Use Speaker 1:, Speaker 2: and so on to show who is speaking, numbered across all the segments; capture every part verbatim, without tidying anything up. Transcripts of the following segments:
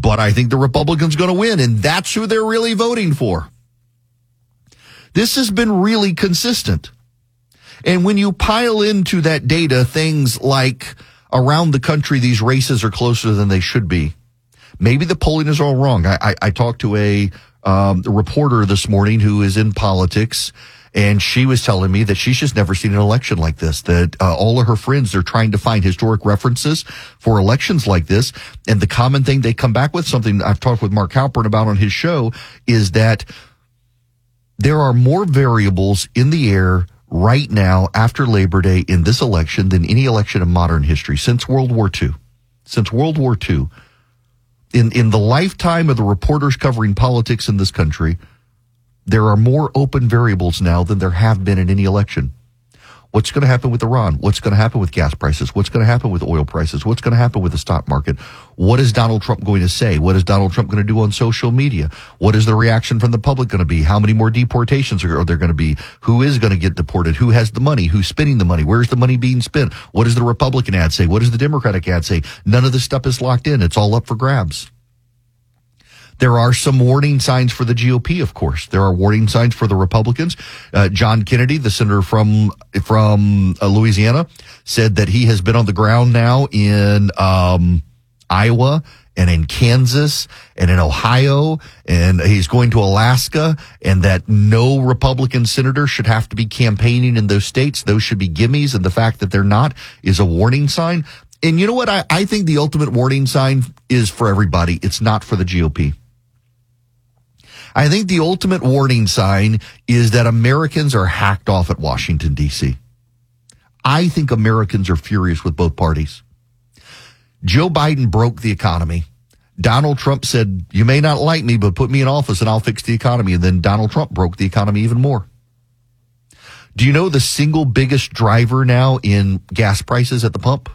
Speaker 1: but I think the Republicans going to win, and that's who they're really voting for. This has been really consistent. And when you pile into that data things like around the country, these races are closer than they should be. Maybe the polling is all wrong. I, I, I talked to a, um, a reporter this morning who is in politics, and she was telling me that she's just never seen an election like this, that uh, all of her friends are trying to find historic references for elections like this. And the common thing they come back with, something I've talked with Mark Halpern about on his show, is that there are more variables in the air right now after Labor Day in this election than any election in modern history since World War Two. Since World War Two. In, in the lifetime of the reporters covering politics in this country, there are more open variables now than there have been in any election. What's going to happen with Iran? What's going to happen with gas prices? What's going to happen with oil prices? What's going to happen with the stock market? What is Donald Trump going to say? What is Donald Trump going to do on social media? What is the reaction from the public going to be? How many more deportations are there going to be? Who is going to get deported? Who has the money? Who's spending the money? Where's the money being spent? What does the Republican ad say? What does the Democratic ad say? None of this stuff is locked in. It's all up for grabs. There are some warning signs for the G O P, of course. There are warning signs for the Republicans. Uh, John Kennedy, the senator from from uh, Louisiana, said that he has been on the ground now in um, Iowa and in Kansas and in Ohio, and he's going to Alaska, and that no Republican senator should have to be campaigning in those states. Those should be gimmies, and the fact that they're not is a warning sign. And you know what? I, I think the ultimate warning sign is for everybody. It's not for the G O P. I think the ultimate warning sign is that Americans are hacked off at Washington, D C. I think Americans are furious with both parties. Joe Biden broke the economy. Donald Trump said, you may not like me, but put me in office and I'll fix the economy. And then Donald Trump broke the economy even more. Do you know the single biggest driver now in gas prices at the pump?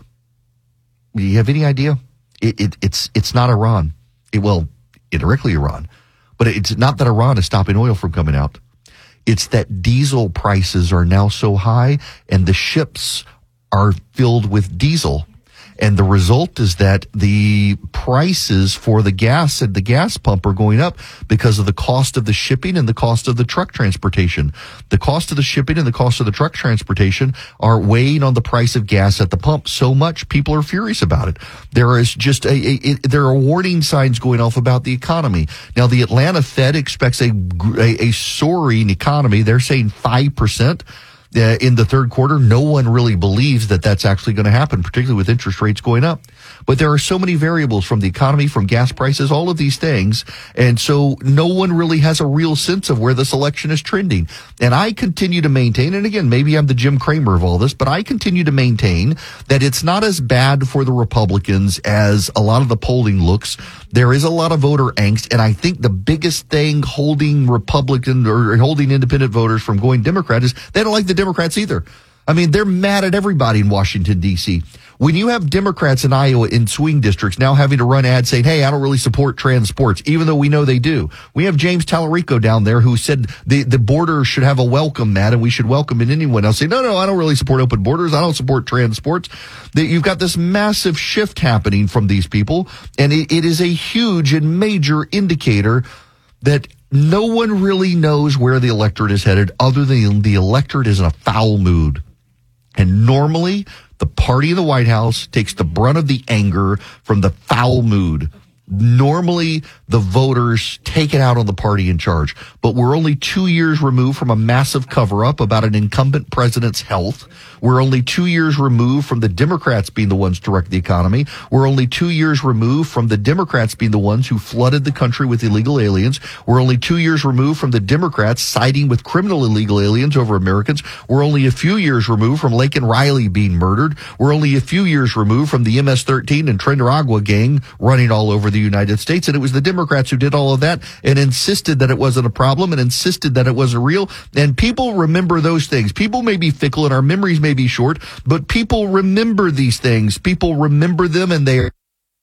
Speaker 1: Do you have any idea? It, it, it's it's not Iran. It, well, indirectly Iran. But it's not that Iran is stopping oil from coming out. It's that diesel prices are now so high and the ships are filled with diesel. And the result is that the prices for the gas at the gas pump are going up because of the cost of the shipping and the cost of the truck transportation. The cost of the shipping and the cost of the truck transportation are weighing on the price of gas at the pump so much people are furious about it. There is just a, a it, there are warning signs going off about the economy. Now, the Atlanta Fed expects a, a, a soaring economy. They're saying five percent. Uh, in the third quarter. No one really believes that that's actually going to happen, particularly with interest rates going up. But there are so many variables from the economy, from gas prices, all of these things. And so no one really has a real sense of where this election is trending. And I continue to maintain, and again, maybe I'm the Jim Cramer of all this, but I continue to maintain that it's not as bad for the Republicans as a lot of the polling looks. There is a lot of voter angst. And I think the biggest thing holding Republican or holding independent voters from going Democrat is they don't like the Democrats either. I mean, they're mad at everybody in Washington, D C. When you have Democrats in Iowa in swing districts now having to run ads saying, hey, I don't really support trans sports, even though we know they do. We have James Tallarico down there who said the, the border should have a welcome mat and we should welcome in anyone else. Say, no, no, I don't really support open borders. I don't support trans sports. That you've got this massive shift happening from these people. And it, it is a huge and major indicator that no one really knows where the electorate is headed other than the electorate is in a foul mood. And normally, the party in the White House takes the brunt of the anger from the foul mood. Normally, the voters take it out on the party in charge. But we're only two years removed from a massive cover-up about an incumbent president's health. We're only two years removed from the Democrats being the ones to wreck the economy. We're only two years removed from the Democrats being the ones who flooded the country with illegal aliens. We're only two years removed from the Democrats siding with criminal illegal aliens over Americans. We're only a few years removed from Laken Riley being murdered. We're only a few years removed from the M S thirteen and Trinidad gang running all over the United States. And it was the Democrats who did all of that and insisted that it wasn't a problem and insisted that it wasn't real. And people remember those things. People may be fickle and our memories may be short, but people remember these things. People remember them and they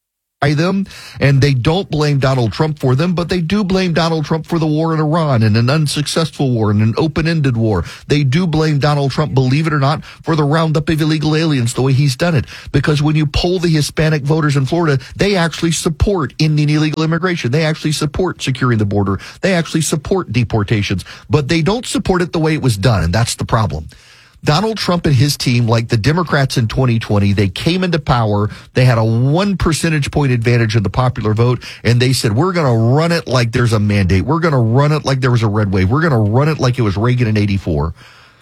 Speaker 1: them, and they don't blame Donald Trump for them, but they do blame Donald Trump for the war in Iran and an unsuccessful war and an open-ended war. They do blame Donald Trump, believe it or not, for the roundup of illegal aliens, the way he's done it. Because when you poll the Hispanic voters in Florida, they actually support Indian illegal immigration. They actually support securing the border. They actually support deportations, but they don't support it the way it was done, and that's the problem. Donald Trump and his team, like the Democrats in twenty twenty, they came into power. They had a one percentage point advantage in the popular vote, and they said, we're going to run it like there's a mandate. We're going to run it like there was a red wave. We're going to run it like it was Reagan in eighty-four.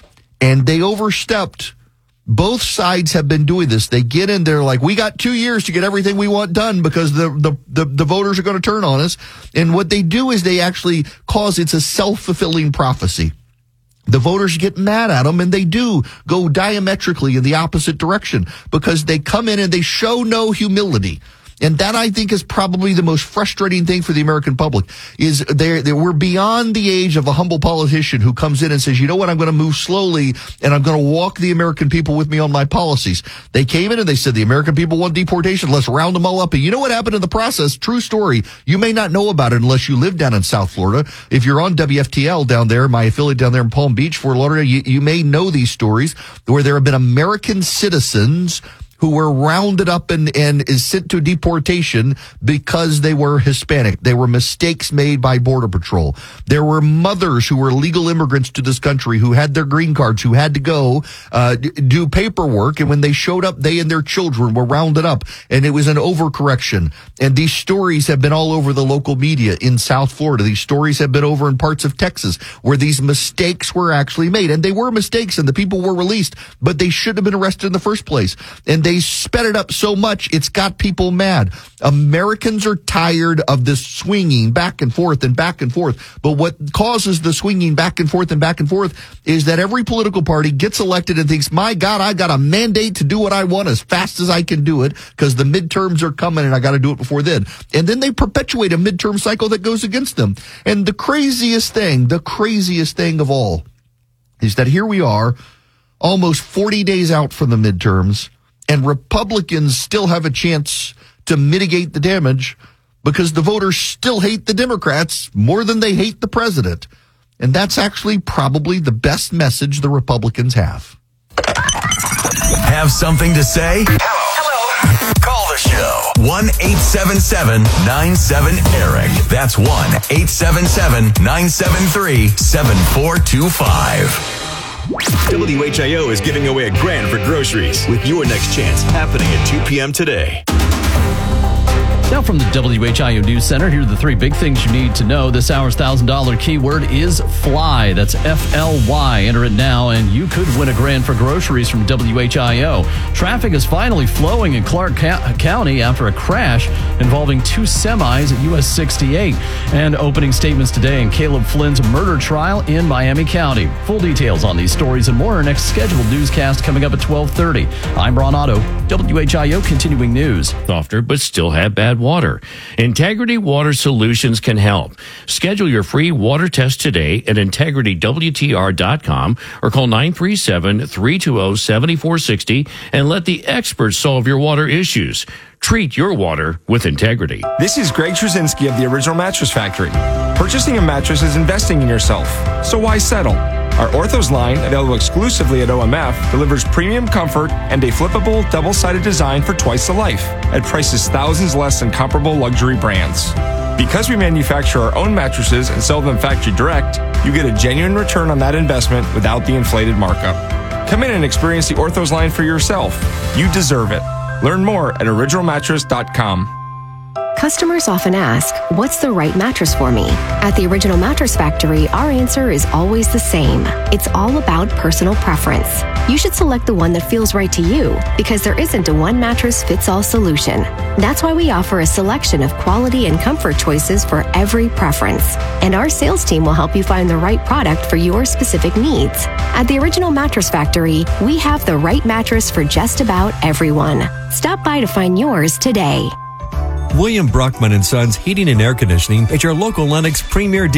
Speaker 1: And they overstepped. Both sides have been doing this. They get in there like, we got two years to get everything we want done because the, the, the, the voters are going to turn on us. And what they do is they actually cause, it's a self-fulfilling prophecy. The voters get mad at them, and they do go diametrically in the opposite direction because they come in and they show no humility. And that, I think, is probably the most frustrating thing for the American public, is they're, they're, we're beyond the age of a humble politician who comes in and says, you know what, I'm going to move slowly, and I'm going to walk the American people with me on my policies. They came in and they said, the American people want deportation. Let's round them all up. And you know what happened in the process? True story. You may not know about it unless you live down in South Florida. If you're on W F T L down there, my affiliate down there in Palm Beach, Fort Lauderdale, you, you may know these stories where there have been American citizens who were rounded up and, and is sent to deportation because they were Hispanic. They were mistakes made by Border Patrol. There were mothers who were legal immigrants to this country who had their green cards, who had to go uh, do paperwork, and when they showed up, they and their children were rounded up, and it was an overcorrection. And these stories have been all over the local media in South Florida. These stories have been over in parts of Texas where these mistakes were actually made, and they were mistakes, and the people were released, but they should have been arrested in the first place. And they They sped it up so much, it's got people mad. Americans are tired of this swinging back and forth and back and forth. But what causes the swinging back and forth and back and forth is that every political party gets elected and thinks, my God, I got a mandate to do what I want as fast as I can do it because the midterms are coming and I got to do it before then. And then they perpetuate a midterm cycle that goes against them. And the craziest thing, the craziest thing of all is that here we are almost forty days out from the midterms, and Republicans still have a chance to mitigate the damage because the voters still hate the Democrats more than they hate the president. And that's actually probably the best message the Republicans have.
Speaker 2: Have something to say? Hello. Hello. Call the show. one eight seven seven nine seven Eric. That's one eight seven seven nine seven three seven four two five.
Speaker 3: W H I O is giving away a grand for groceries with your next chance happening at two p.m. today.
Speaker 4: Now from the W H I O News Center, here are the three big things you need to know. This hour's one thousand dollars keyword is fly. That's F L Y. Enter it now, and you could win a grand for groceries from W H I O. Traffic is finally flowing in Clark County after a crash involving two semis at U S sixty-eight. And opening statements today in Caleb Flynn's murder trial in Miami County. Full details on these stories and more. Our next scheduled newscast coming up at twelve thirty. I'm Ron Otto, W H I O Continuing News.
Speaker 5: Softer, but still have bad water. Integrity Water Solutions can help. Schedule your free water test today at integrity w t r dot com or call nine three seven, three two zero, seven four six zero and let the experts solve your water issues. Treat your water with integrity.
Speaker 6: This is Greg Trzynski of the Original Mattress Factory. Purchasing a mattress is investing in yourself, so why settle? Our Orthos line, available exclusively at O M F, delivers premium comfort and a flippable, double-sided design for twice the life at prices thousands less than comparable luxury brands. Because we manufacture our own mattresses and sell them factory direct, you get a genuine return on that investment without the inflated markup. Come in and experience the Orthos line for yourself. You deserve it. Learn more at original mattress dot com.
Speaker 7: Customers often ask, what's the right mattress for me? At the Original Mattress Factory, our answer is always the same. It's all about personal preference. You should select the one that feels right to you because there isn't a one mattress fits all solution. That's why we offer a selection of quality and comfort choices for every preference. And our sales team will help you find the right product for your specific needs. At the Original Mattress Factory, we have the right mattress for just about everyone. Stop by to find yours today.
Speaker 8: William Brockman and Sons Heating and Air Conditioning is your local Lennox premier dealer.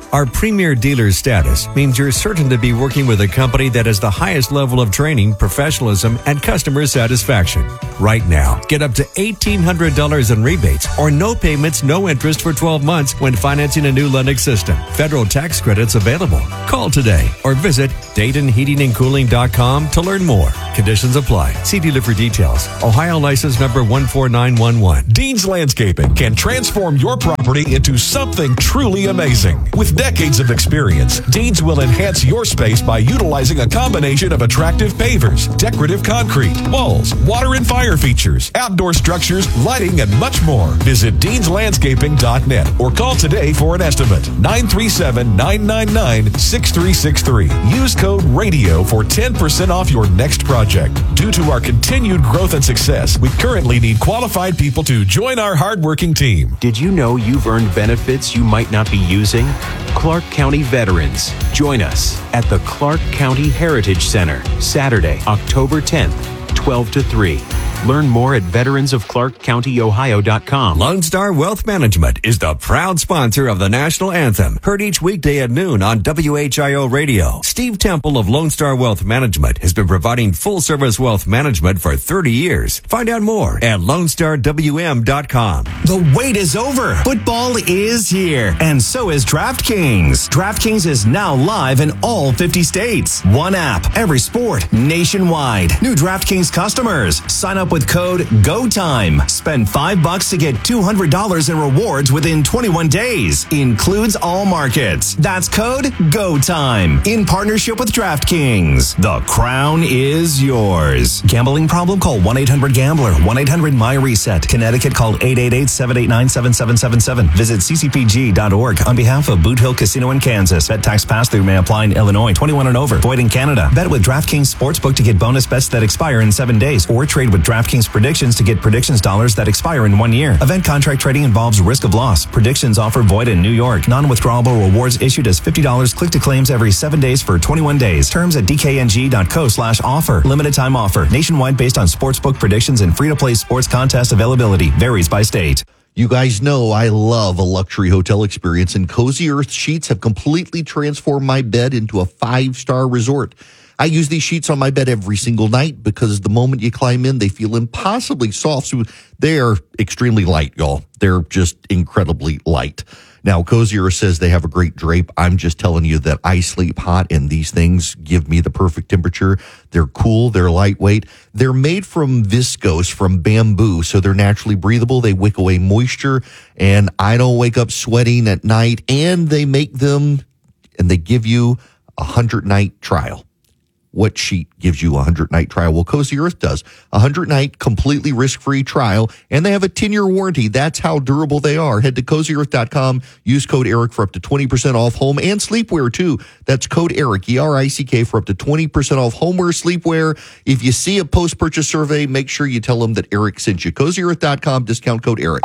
Speaker 8: Our premier dealer status means you're certain to be working with a company that has the highest level of training, professionalism, and customer satisfaction. Right now, get up to eighteen hundred dollars in rebates or no payments, no interest for twelve months when financing a new Lennox system. Federal tax credits available. Call today or visit Dayton Heating and Cooling dot com to learn more. Conditions apply. See dealer for details. Ohio license number one four nine one one.
Speaker 9: Dean's Landscaping can transform your property into something truly amazing. With decades of experience, Dean's will enhance your space by utilizing a combination of attractive pavers, decorative concrete, walls, water and fire features, outdoor structures, lighting, and much more. Visit Deans Landscaping dot net or call today for an estimate. nine three seven, nine nine nine, six three six three. Use code RADIO for ten percent off your next project. Due to our continued growth and success, we currently need qualified people to join our hardworking team.
Speaker 10: Did you know you've earned benefits you might not be using? Clark County Veterans. Join us at the Clark County Heritage Center, Saturday, October tenth, twelve to three. Learn more at veterans of clark county ohio dot com.
Speaker 8: Lone Star Wealth Management is the proud sponsor of the national anthem, heard each weekday at noon on W H I O Radio. Steve Temple of Lone Star Wealth Management has been providing full-service wealth management for thirty years. Find out more at lone star w m dot com.
Speaker 11: The wait is over. Football is here, and so is DraftKings. DraftKings is now live in all fifty states. One app, every sport, nationwide. New DraftKings customers, sign up with code GOTIME. Spend five bucks to get two hundred dollars in rewards within twenty-one days. Includes all markets. That's code GOTIME. In partnership with DraftKings. The crown is yours. Gambling problem? Call one eight hundred gambler. one eight hundred my reset. Connecticut, call eight eight eight, seven eight nine, seven seven seven seven. Visit c c p g dot org on behalf of Boot Hill Casino in Kansas. Bet tax pass-through may apply in Illinois. twenty-one and over. Void in Canada. Bet with DraftKings Sportsbook to get bonus bets that expire in seven days, or trade with DraftKings Predictions to get predictions dollars that expire in one year. Event contract trading involves risk of loss. Predictions offer void in New York. Non-withdrawable rewards issued as fifty dollars click to claims every seven days for twenty-one days. Terms at d k n g dot co slash offer. Limited time offer. Nationwide based on sportsbook predictions and free-to-play sports contest availability. Varies by state.
Speaker 1: You guys know I love a luxury hotel experience, and Cozy Earth sheets have completely transformed my bed into a five-star resort. I use these sheets on my bed every single night because the moment you climb in, they feel impossibly soft. So they are extremely light, y'all. They're just incredibly light. Now, Cozy Earth says they have a great drape. I'm just telling you that I sleep hot, and these things give me the perfect temperature. They're cool. They're lightweight. They're made from viscose, from bamboo, so they're naturally breathable. They wick away moisture, and I don't wake up sweating at night. And they make them, and they give you a hundred-night trial. What sheet gives you a hundred-night trial? Well, Cozy Earth does. A hundred-night completely risk-free trial, and they have a ten-year warranty. That's how durable they are. Head to cozy earth dot com. Use code ERIC for up to twenty percent off home and sleepwear, too. That's code ERIC, E R I C K, for up to twenty percent off homeware, sleepwear. If you see a post-purchase survey, make sure you tell them that Eric sent you. cozy earth dot com, discount code ERIC.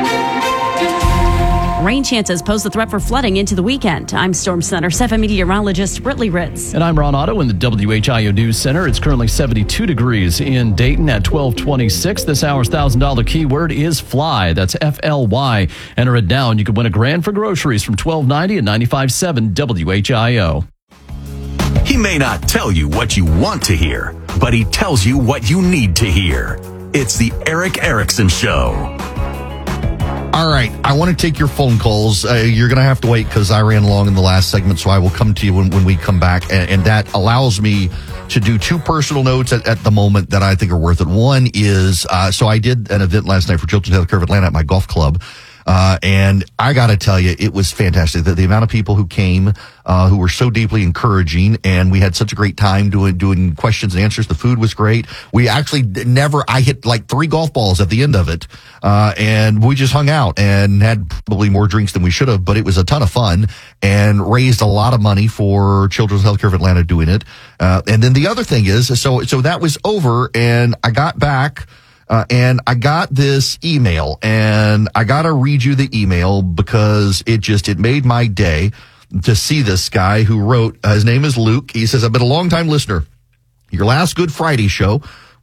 Speaker 12: Rain chances pose the threat for flooding into the weekend. I'm Storm Center seven meteorologist Britley Ritz.
Speaker 4: And I'm Ron Otto in the W H I O News Center. It's currently seventy-two degrees in Dayton at twelve twenty-six. This hour's one thousand dollars keyword is FLY. That's F L Y. Enter it now and you can win a grand for groceries from twelve ninety and ninety-five point seven W H I O.
Speaker 2: He may not tell you what you want to hear, but he tells you what you need to hear. It's the Eric Erickson Show.
Speaker 1: All right, I want to take your phone calls. Uh, you're going to have to wait because I ran long in the last segment, so I will come to you when, when we come back. And, and that allows me to do two personal notes at, at the moment that I think are worth it. One is, uh, so I did an event last night for Children's Healthcare of Atlanta at my golf club. Uh, and I got to tell you, it was fantastic. The, the amount of people who came, uh, who were so deeply encouraging, and we had such a great time doing, doing questions and answers. The food was great. We actually never, I hit like three golf balls at the end of it. Uh, and we just hung out and had probably more drinks than we should have, but it was a ton of fun and raised a lot of money for Children's Healthcare of Atlanta doing it. Uh, and then the other thing is, so, so that was over and I got back. Uh, and I got this email, and I got to read you the email because it just, it made my day to see this guy who wrote, uh, his name is Luke. He says, I've been a long time listener. Your last Good Friday show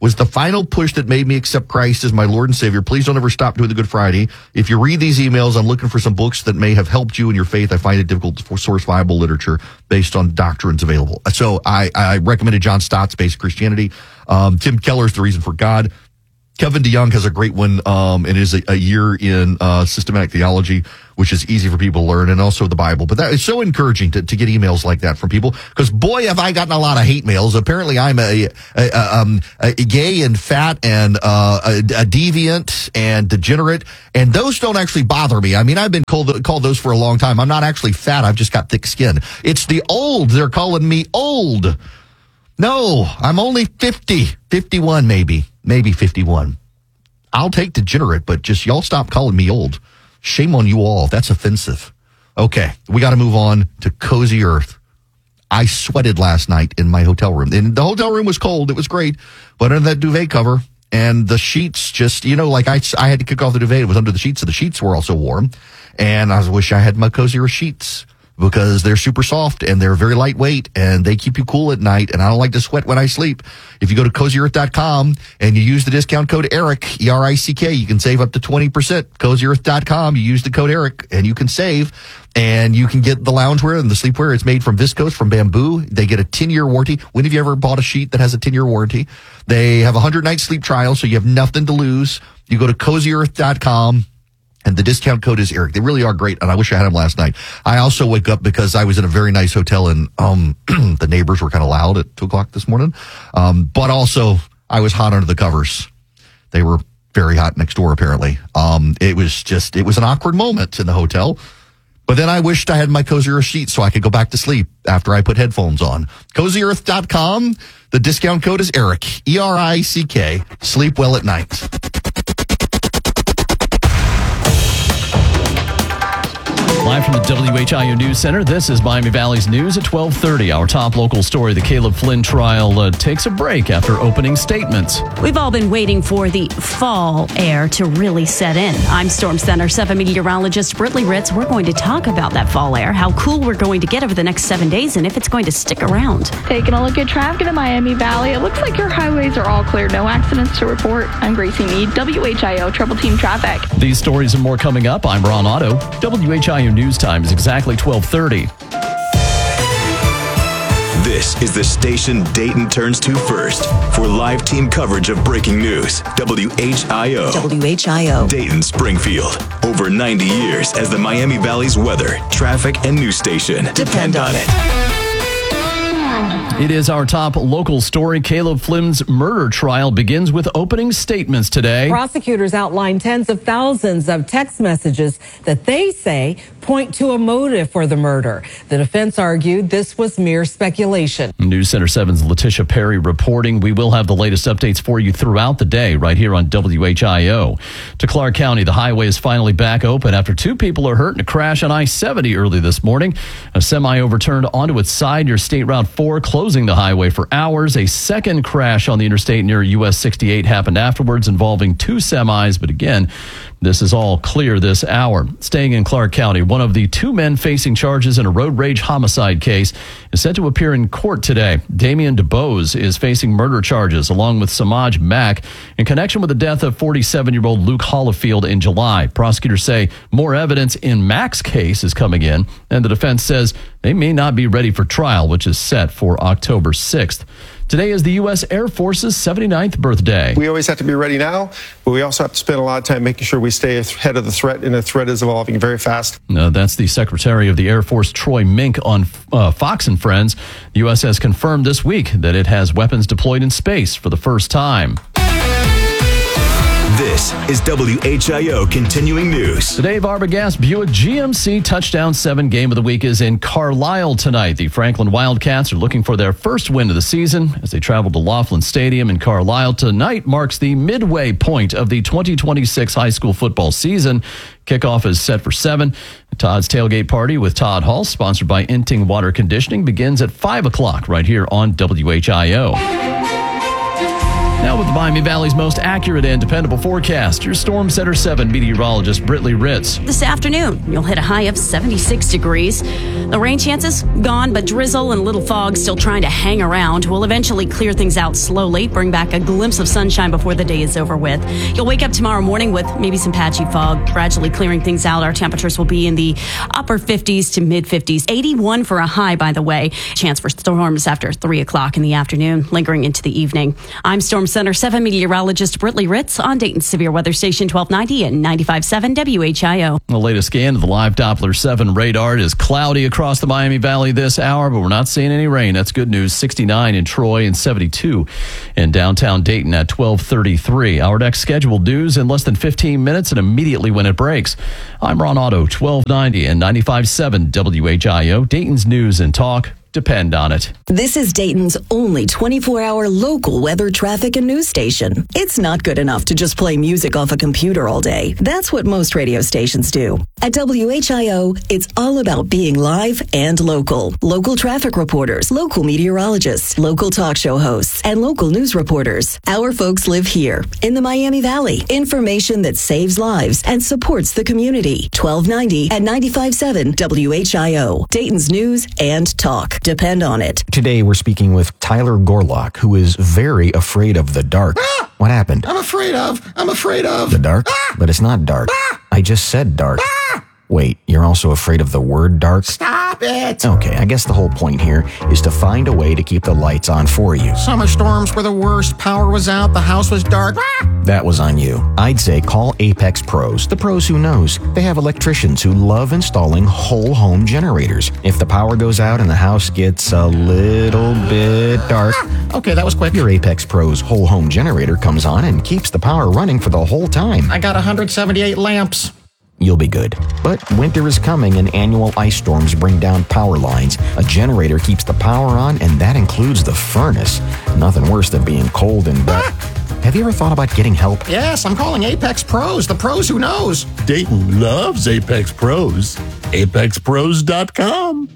Speaker 1: was the final push that made me accept Christ as my Lord and Savior. Please don't ever stop doing the Good Friday. If you read these emails, I'm looking for some books that may have helped you in your faith. I find it difficult to source viable literature based on doctrines available. So I, I recommended John Stott's Basic Christianity. Um, Tim Keller's The Reason for God. Kevin DeYoung has a great one, um, and it is a, a year in uh, systematic theology, which is easy for people to learn, and also the Bible. But that is so encouraging to, to get emails like that from people, because boy, have I gotten a lot of hate mails. Apparently, I'm a, a, a, um, a gay and fat and uh, a, a deviant and degenerate, and those don't actually bother me. I mean, I've been called called those for a long time. I'm not actually fat. I've just got thick skin. It's the old. They're calling me old. No, I'm only fifty, fifty-one maybe. Maybe fifty-one. I'll take degenerate, but just y'all stop calling me old. Shame on you all. That's offensive. Okay, we got to move on to Cozy Earth. I sweated last night in my hotel room. And the hotel room was cold. It was great. But under that duvet cover and the sheets just, you know, like I, I had to kick off the duvet. It was under the sheets, so the sheets were also warm. And I wish I had my Cozy Earth sheets, because they're super soft and they're very lightweight and they keep you cool at night. And I don't like to sweat when I sleep. If you go to cozy earth dot com and you use the discount code ERIC, E R I C K, you can save up to twenty percent. cozy earth dot com, you use the code ERIC and you can save. And you can get the loungewear and the sleepwear. It's made from viscose, from bamboo. They get a ten-year warranty. When have you ever bought a sheet that has a ten-year warranty? They have a one hundred night sleep trial, so you have nothing to lose. You go to cozy earth dot com. And the discount code is Eric. They really are great, and I wish I had them last night. I also wake up because I was in a very nice hotel, and um, the neighbors were kind of loud at two o'clock this morning. Um, but also, I was hot under the covers. They were very hot next door, apparently. Um, it was just, it was an awkward moment in the hotel. But then I wished I had my Cozy Earth sheet so I could go back to sleep after I put headphones on. cozy earth dot com. The discount code is Eric, E R I C K. Sleep well at night.
Speaker 4: Live from the W H I O News Center, this is Miami Valley's News at twelve thirty. Our top local story, the Caleb Flynn trial, uh, takes a break after opening statements.
Speaker 12: We've all been waiting for the fall air to really set in. I'm Storm Center seven meteorologist Britley Ritz. We're going to talk about that fall air, how cool we're going to get over the next seven days, and if it's going to stick around.
Speaker 13: Taking a look at traffic in the Miami Valley, it looks like your highways are all clear. No accidents to report. I'm Gracie Mead, W H I O Trouble Team Traffic.
Speaker 4: These stories and more coming up. I'm Ron Otto. W H I O News Time is exactly twelve thirty.
Speaker 3: This is the station Dayton turns to first for live team coverage of breaking news. W H I O.
Speaker 14: W H I O.
Speaker 3: Dayton, Springfield. Over ninety years as the Miami Valley's weather, traffic, and news station. Depend on it.
Speaker 4: It is our top local story. Caleb Flynn's murder trial begins with opening statements today.
Speaker 15: Prosecutors outlined tens of thousands of text messages that they say point to a motive for the murder. The defense argued this was mere speculation.
Speaker 4: News Center seven's Letitia Perry reporting. We will have the latest updates for you throughout the day right here on W H I O. To Clark County, the highway is finally back open after two people are hurt in a crash on I seventy early this morning. A semi overturned onto its side near State Route four, closing the highway for hours. A second crash on the interstate near U S sixty-eight happened afterwards, involving two semis. But again, this is all clear this hour. Staying in Clark County, one of the two men facing charges in a road rage homicide case is set to appear in court today. Damian DeBose is facing murder charges along with Samaj Mack in connection with the death of forty-seven-year-old Luke Hollifield in July. Prosecutors say more evidence in Mack's case is coming in, and the defense says they may not be ready for trial, which is set for October sixth. Today is the U S Air Force's seventy-ninth birthday.
Speaker 16: We always have to be ready now, but we also have to spend a lot of time making sure we stay ahead of the threat, and the threat is evolving very fast.
Speaker 4: Uh, that's the Secretary of the Air Force, Troy Mink, on uh, Fox and Friends. The U S has confirmed this week that it has weapons deployed in space for the first time.
Speaker 3: This is W H I O Continuing News.
Speaker 4: The Dave Arbogast Buick G M C Touchdown seven Game of the Week is in Carlisle tonight. The Franklin Wildcats are looking for their first win of the season as they travel to Laughlin Stadium in Carlisle. Tonight marks the midway point of the twenty twenty-six high school football season. Kickoff is set for seven. Todd's Tailgate Party with Todd Hall, sponsored by Inting Water Conditioning, begins at five o'clock right here on W H I O. Now with the Miami Valley's most accurate and dependable forecast, your Storm Center seven meteorologist, Britley Ritz.
Speaker 12: This afternoon, you'll hit a high of seventy-six degrees. The rain chances gone, but drizzle and a little fog still trying to hang around. We'll eventually clear things out slowly, bring back a glimpse of sunshine before the day is over with. You'll wake up tomorrow morning with maybe some patchy fog, gradually clearing things out. Our temperatures will be in the upper fifties to mid fifties. eighty-one for a high, by the way. Chance for storms after three o'clock in the afternoon, lingering into the evening. I'm Storm Center seven meteorologist Britley Ritz on Dayton's Severe Weather Station twelve ninety and ninety-five point seven W H I O.
Speaker 4: The latest scan of the live Doppler seven radar is cloudy across the Miami Valley this hour, but we're not seeing any rain. That's good news. sixty-nine in Troy and seventy-two in downtown Dayton at twelve thirty-three. Our next scheduled news in less than fifteen minutes and immediately when it breaks. I'm Ron Otto, twelve ninety and ninety-five point seven W H I O. Dayton's news and talk. Depend on it.
Speaker 14: This is Dayton's only twenty-four hour local weather, traffic, and news station. It's not good enough to just play music off a computer all day. That's what most radio stations do. At W H I O, it's all about being live and local. Local traffic reporters, local meteorologists, local talk show hosts, and local news reporters. Our folks live here in the Miami Valley. Information that saves lives and supports the community. twelve ninety and ninety-five point seven W H I O. Dayton's news and talk. Depend on it.
Speaker 17: Today we're speaking with Tyler Gorlock, who is very afraid of the dark.
Speaker 1: Ah!
Speaker 17: What happened?
Speaker 1: I'm afraid of. I'm afraid of.
Speaker 17: The dark?
Speaker 1: Ah!
Speaker 17: But it's not dark.
Speaker 1: Ah!
Speaker 17: I just said dark.
Speaker 1: Ah!
Speaker 17: Wait, you're also afraid of the word dark?
Speaker 1: Stop it.
Speaker 17: Okay, I guess the whole point here is to find a way to keep the lights on for you.
Speaker 18: Summer storms were the worst. Power was out. The house was dark. Ah!
Speaker 17: That was on you. I'd say call Apex Pros, the pros who knows. They have electricians who love installing whole home generators. If the power goes out and the house gets a little bit dark,
Speaker 18: ah! Okay, that was quick.
Speaker 17: Your Apex Pros whole home generator comes on and keeps the power running for the whole time.
Speaker 18: I got one hundred seventy-eight lamps.
Speaker 17: You'll be good. But winter is coming and annual ice storms bring down power lines. A generator keeps the power on, and that includes the furnace. Nothing worse than being cold and wet. Have you ever thought about getting help?
Speaker 18: Yes, I'm calling Apex Pros, the pros who knows.
Speaker 19: Dayton loves Apex Pros. apex pros dot com.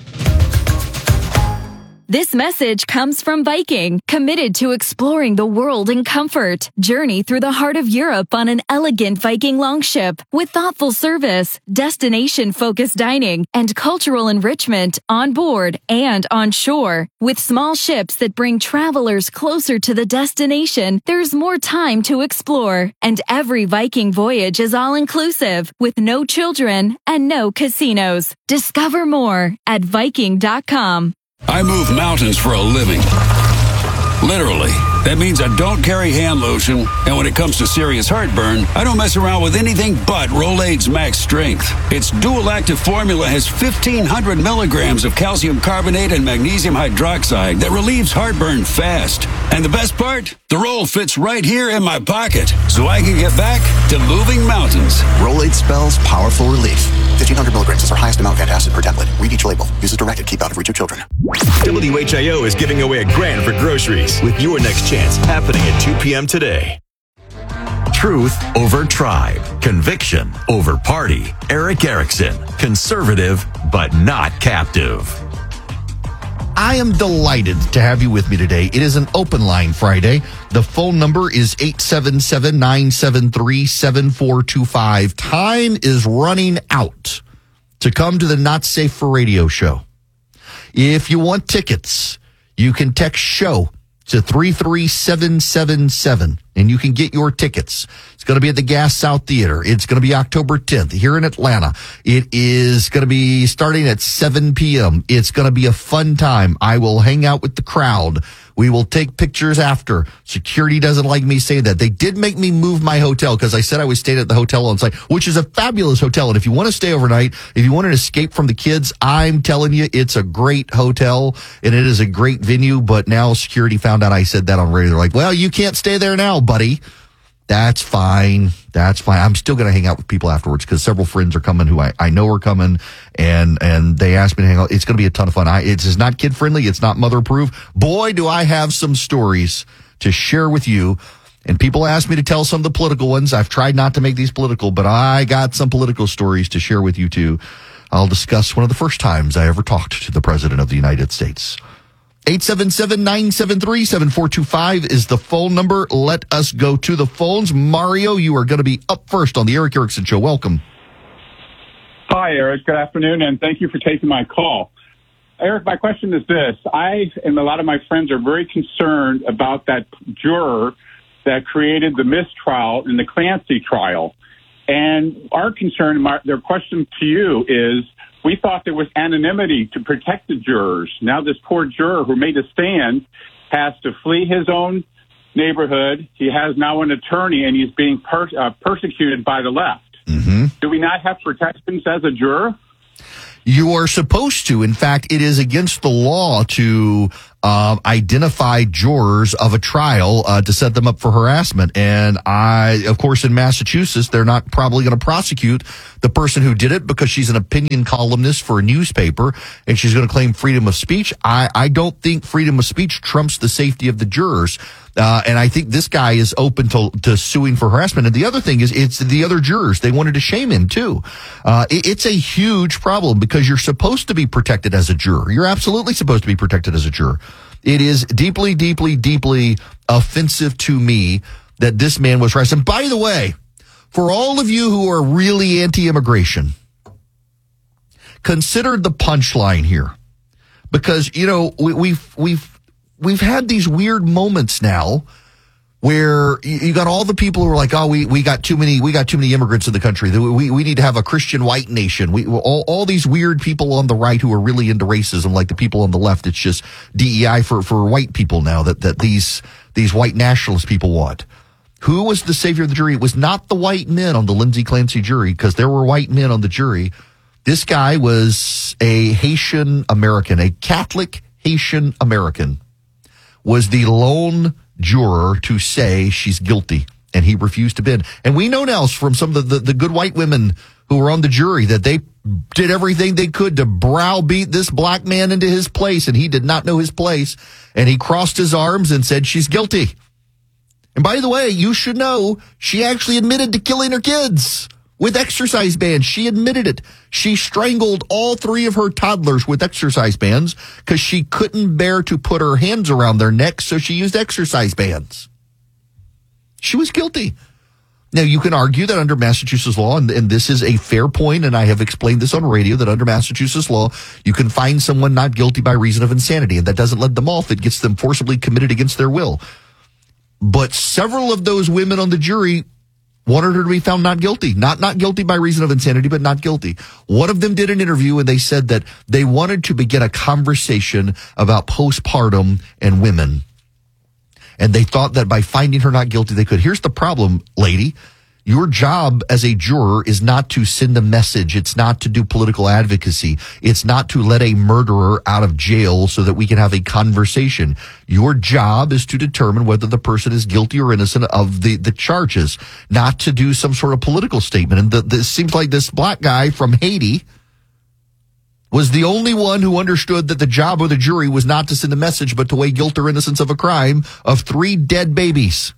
Speaker 20: This message comes from Viking, committed to exploring the world in comfort. Journey through the heart of Europe on an elegant Viking longship with thoughtful service, destination-focused dining, and cultural enrichment on board and on shore. With small ships that bring travelers closer to the destination, there's more time to explore. And every Viking voyage is all-inclusive, with no children and no casinos. Discover more at Viking dot com.
Speaker 21: I move mountains for a living. Literally. That means I don't carry hand lotion, and when it comes to serious heartburn, I don't mess around with anything but Rolaids Max Strength. Its dual-active formula has fifteen hundred milligrams of calcium carbonate and magnesium hydroxide that relieves heartburn fast. And the best part? The roll fits right here in my pocket, so I can get back to moving mountains.
Speaker 22: Rolaids spells powerful relief. fifteen hundred milligrams is our highest amount of antacid per tablet. Read each label. Use as directed. Keep out of reach of children.
Speaker 3: W H I O is giving away a grand for groceries with your next chance happening at two p.m. today.
Speaker 2: Truth over tribe. Conviction over party. Eric Erickson. Conservative, but not captive.
Speaker 1: I am delighted to have you with me today. It is an open line Friday. The phone number is eight seven seven, nine seven three, seven four two five. Time is running out to come to the Not Safe for Radio show. If you want tickets, you can text SHOW to three three seven seven seven, and you can get your tickets. It's going to be at the Gas South Theater. It's going to be October tenth here in Atlanta. It is going to be starting at seven p.m. It's going to be a fun time. I will hang out with the crowd. We will take pictures after. Security doesn't like me saying that. They did make me move my hotel because I said I was staying at the hotel on site, which is a fabulous hotel. And if you want to stay overnight, if you want to escape from the kids, I'm telling you, it's a great hotel and it is a great venue. But now security found out I said that on radio. They're like, well, you can't stay there now, buddy. That's fine. That's fine. I'm still going to hang out with people afterwards because several friends are coming who I, I know are coming, and and they asked me to hang out. It's going to be a ton of fun. I, it's, it's not kid friendly. It's not mother approved. Boy, do I have some stories to share with you. And people ask me to tell some of the political ones. I've tried not to make these political, but I got some political stories to share with you too. I'll discuss one of the first times I ever talked to the President of the United States. eight seven seven, nine seven three, seven four two five is the phone number. Let us go to the phones. Mario, you are going to be up first on the Eric Erickson Show. Welcome.
Speaker 5: Hi, Eric. Good afternoon, and thank you for taking my call. Eric, my question is this. I and a lot of my friends are very concerned about that juror that created the mistrial in the Clancy trial. And our concern, my, their question to you is, we thought there was anonymity to protect the jurors. Now this poor juror who made a stand has to flee his own neighborhood. He has now an attorney, and he's being per, uh, persecuted by the left.
Speaker 1: Mm-hmm.
Speaker 5: Do we not have protections as a juror?
Speaker 1: You are supposed to. In fact, it is against the law to uh, identify jurors of a trial uh, to set them up for harassment. And I, of course, in Massachusetts, they're not probably going to prosecute the person who did it because she's an opinion columnist for a newspaper and she's going to claim freedom of speech. I, I don't think freedom of speech trumps the safety of the jurors. Uh, and I think this guy is open to, to suing for harassment. And the other thing is, it's the other jurors. They wanted to shame him, too. Uh, it, it's a huge problem because you're supposed to be protected as a juror. You're absolutely supposed to be protected as a juror. It is deeply, deeply, deeply offensive to me that this man was harassed. And by the way, for all of you who are really anti-immigration, consider the punchline here. Because, you know, we, we've, we've, We've had these weird moments now where you got all the people who are like, oh, we, we got too many, we got too many immigrants in the country. We, we need to have a Christian white nation. We, all, all these weird people on the right who are really into racism, like the people on the left. It's just D E I for, for white people now that, that these, these white nationalist people want. Who was the savior of the jury? It was not the white men on the Lindsay Clancy jury, because there were white men on the jury. This guy was a Haitian American, a Catholic Haitian American. Was the lone juror to say she's guilty, and he refused to bend. And we know now from some of the, the, the good white women who were on the jury that they did everything they could to browbeat this black man into his place, and he did not know his place, and he crossed his arms and said she's guilty. And by the way, you should know she actually admitted to killing her kids with exercise bands. She admitted it. She strangled all three of her toddlers with exercise bands because she couldn't bear to put her hands around their necks, so she used exercise bands. She was guilty. Now, you can argue that under Massachusetts law, and, and this is a fair point, and I have explained this on radio, that under Massachusetts law, you can find someone not guilty by reason of insanity, and that doesn't let them off. It gets them forcibly committed against their will. But several of those women on the jury wanted her to be found not guilty. Not not guilty by reason of insanity, but not guilty. One of them did an interview, and they said that they wanted to begin a conversation about postpartum and women. And they thought that by finding her not guilty, they could. Here's the problem, lady. Your job as a juror is not to send a message. It's not to do political advocacy. It's not to let a murderer out of jail so that we can have a conversation. Your job is to determine whether the person is guilty or innocent of the, the charges, not to do some sort of political statement. And the, the, it seems like this black guy from Haiti was the only one who understood that the job of the jury was not to send a message, but to weigh guilt or innocence of a crime of three dead babies.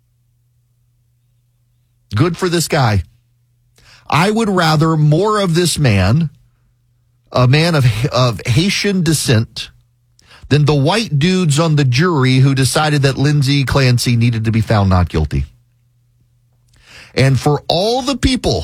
Speaker 1: Good for this guy. I would rather more of this man, a man of, of Haitian descent, than the white dudes on the jury who decided that Lindsay Clancy needed to be found not guilty. And for all the people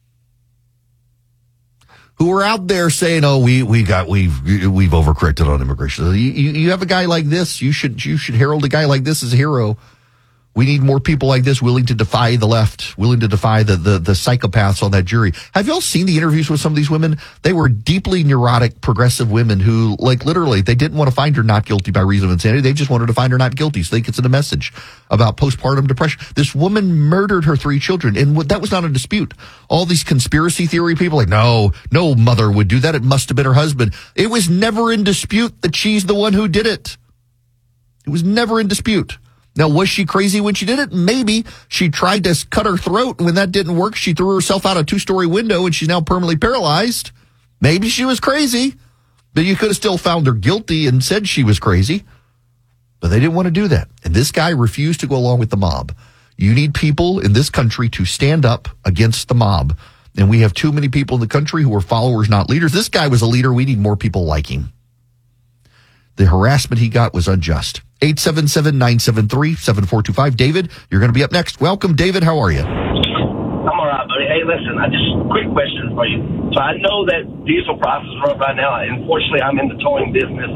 Speaker 1: who are out there saying, "Oh, we we got we've we've overcorrected on immigration," you, you, you have a guy like this. You should you should herald a guy like this as a hero. We need more people like this willing to defy the left, willing to defy the, the, the psychopaths on that jury. Have y'all seen the interviews with some of these women? They were deeply neurotic, progressive women who, like, literally, they didn't want to find her not guilty by reason of insanity. They just wanted to find her not guilty so they could send a message about postpartum depression. This woman murdered her three children, and that was not a dispute. All these conspiracy theory people, like, no, no mother would do that. It must have been her husband. It was never in dispute that she's the one who did it. It was never in dispute. Now, was she crazy when she did it? Maybe. She tried to cut her throat, and when that didn't work, she threw herself out a two-story window, and she's now permanently paralyzed. Maybe she was crazy, but you could have still found her guilty and said she was crazy. But they didn't want to do that, and this guy refused to go along with the mob. You need people in this country to stand up against the mob, and we have too many people in the country who are followers, not leaders. This guy was a leader. We need more people like him. The harassment he got was unjust. eight seven seven, nine seven three, seven four two five. David, you're going to be up next. Welcome, David. How are you?
Speaker 6: I'm all right, buddy. Hey, listen, I just quick question for you. So I know that diesel prices are up right now. Unfortunately, I'm in the towing business.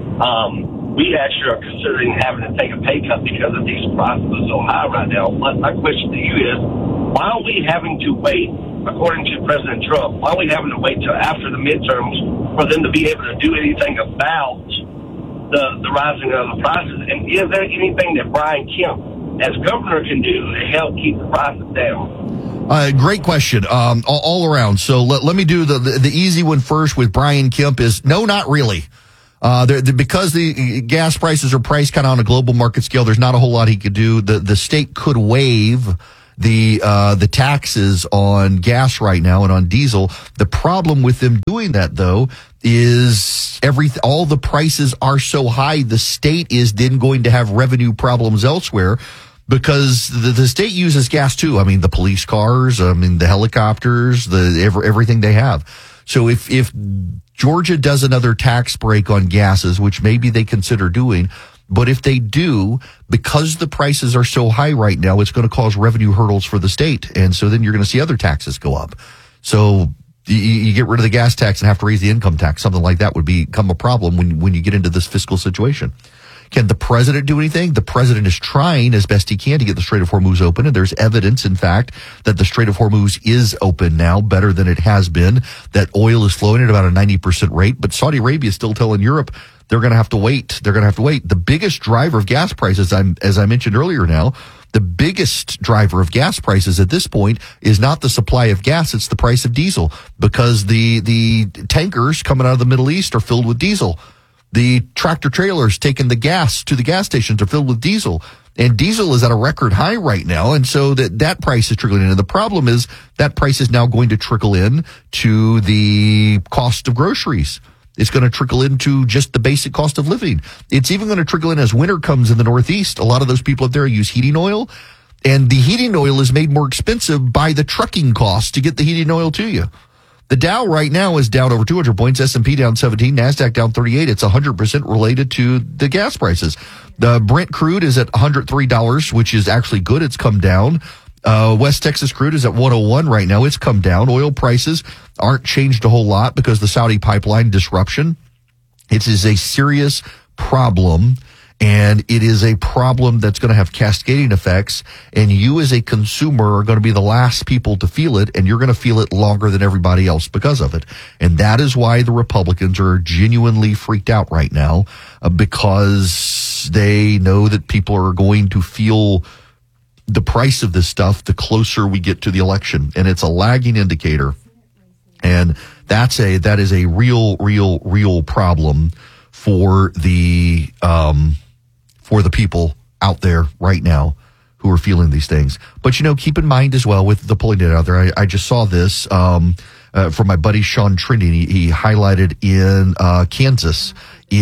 Speaker 6: Um, we actually are considering having to take a pay cut because the diesel prices are so high right now. But my question to you is, why are we having to wait, according to President Trump, why are we having to wait till after the midterms for them to be able to do anything about the, the rising of the prices? And is there anything that Brian Kemp, as governor, can do to help keep the prices down?
Speaker 1: Uh, great question, um, all, all around. So let, let me do the, the, the easy one first with Brian Kemp is no, not really. Uh, they're, they're, because the gas prices are priced kind of on a global market scale, there's not a whole lot he could do. The, the state could waive the, uh, the taxes on gas right now and on diesel. The problem with them doing that, though, is every, all the prices are so high, the state is then going to have revenue problems elsewhere. Because the, the state uses gas too. I mean, the police cars, I mean, the helicopters, the every, everything they have. So if, if Georgia does another tax break on gases, which maybe they consider doing, but if they do, because the prices are so high right now, it's going to cause revenue hurdles for the state. And so then you're going to see other taxes go up. So you, you get rid of the gas tax and have to raise the income tax. Something like that would become a problem when, when you get into this fiscal situation. Can the president do anything? The president is trying as best he can to get the Strait of Hormuz open, and there's evidence, in fact, that the Strait of Hormuz is open now, better than it has been, that oil is flowing at about a ninety percent rate, but Saudi Arabia is still telling Europe they're going to have to wait. They're going to have to wait. The biggest driver of gas prices, I'm, as I mentioned earlier now, the biggest driver of gas prices at this point is not the supply of gas, it's the price of diesel, because the, the tankers coming out of the Middle East are filled with diesel. The tractor trailers taking the gas to the gas stations are filled with diesel, and diesel is at a record high right now. And so that, that price is trickling in. And the problem is that price is now going to trickle in to the cost of groceries. It's going to trickle into just the basic cost of living. It's even going to trickle in as winter comes in the Northeast. A lot of those people up there use heating oil, and the heating oil is made more expensive by the trucking cost to get the heating oil to you. The Dow right now is down over two hundred points, S and P down seventeen, NASDAQ down thirty-eight. It's one hundred percent related to the gas prices. The Brent crude is at one hundred three dollars, which is actually good. It's come down. Uh, West Texas crude is at one oh one right now. It's come down. Oil prices aren't changed a whole lot because the Saudi pipeline disruption. It is a serious problem. And it is a problem that's going to have cascading effects, and you as a consumer are going to be the last people to feel it, and you're going to feel it longer than everybody else because of it. And that is why the Republicans are genuinely freaked out right now, uh, because they know that people are going to feel the price of this stuff the closer we get to the election. And it's a lagging indicator. And that's a, that is a real, real, real problem for the, um, for the people out there right now who are feeling these things. But, you know, keep in mind as well with the polling data out there, I, I just saw this um, uh, from my buddy Sean Trinity. He, he highlighted in uh, Kansas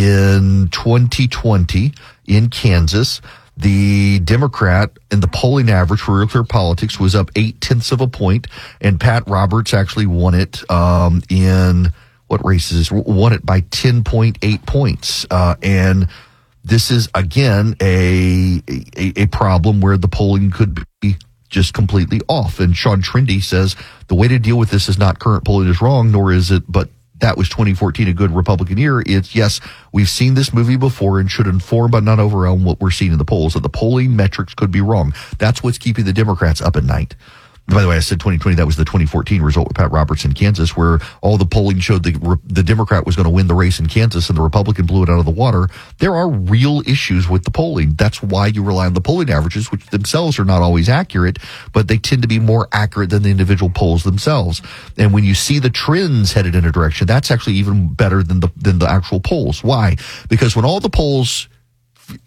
Speaker 1: in twenty twenty in Kansas, the Democrat in the polling average for Real Clear Politics was up eight tenths of a point, and Pat Roberts actually won it um, in what races? Won it by ten point eight points. Uh, and this is, again, a, a a problem where the polling could be just completely off. And Sean Trinity says the way to deal with this is not current polling is wrong, nor is it, but that was twenty fourteen a good Republican year. It's, yes, we've seen this movie before and should inform but not overwhelm what we're seeing in the polls, that the polling metrics could be wrong. That's what's keeping the Democrats up at night. By the way, I said twenty twenty, that was the twenty fourteen result with Pat Roberts in Kansas, where all the polling showed the the Democrat was going to win the race in Kansas and the Republican blew it out of the water. There are real issues with the polling. That's why you rely on the polling averages, which themselves are not always accurate, but they tend to be more accurate than the individual polls themselves. And when you see the trends headed in a direction, that's actually even better than the than the actual polls. Why? Because when all the polls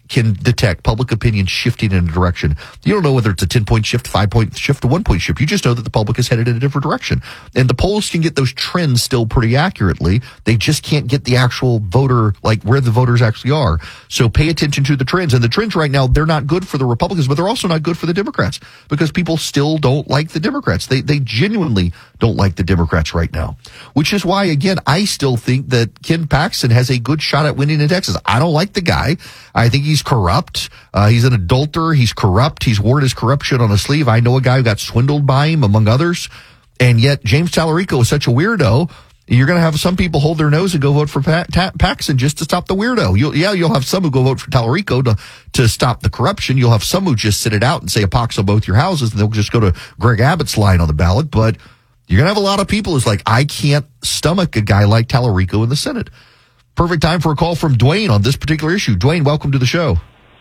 Speaker 1: can detect public opinion shifting in a direction. You don't know whether it's a ten-point shift, five-point shift, a one-point shift. You just know that the public is headed in a different direction. And the polls can get those trends still pretty accurately. They just can't get the actual voter, like where the voters actually are. So pay attention to the trends. And the trends right now, they're not good for the Republicans, but they're also not good for the Democrats because people still don't like the Democrats. They, they genuinely don't like the Democrats right now, which is why, again, I still think that Ken Paxton has a good shot at winning in Texas. I don't like the guy. I think he's corrupt. Uh, he's an adulterer. He's corrupt. He's worn his corruption on his sleeve. I know a guy who got swindled by him, among others. And yet James Tallarico is such a weirdo. You're going to have some people hold their nose and go vote for pa- Ta- Paxton just to stop the weirdo. You'll, yeah, you'll have some who go vote for Tallarico to, to stop the corruption. You'll have some who just sit it out and say a pox on both your houses, and they'll just go to Greg Abbott's line on the ballot. But you're going to have a lot of people who's like, I can't stomach a guy like Tallarico in the Senate. Perfect time for a call from Dwayne on this particular issue. Dwayne, welcome to the show.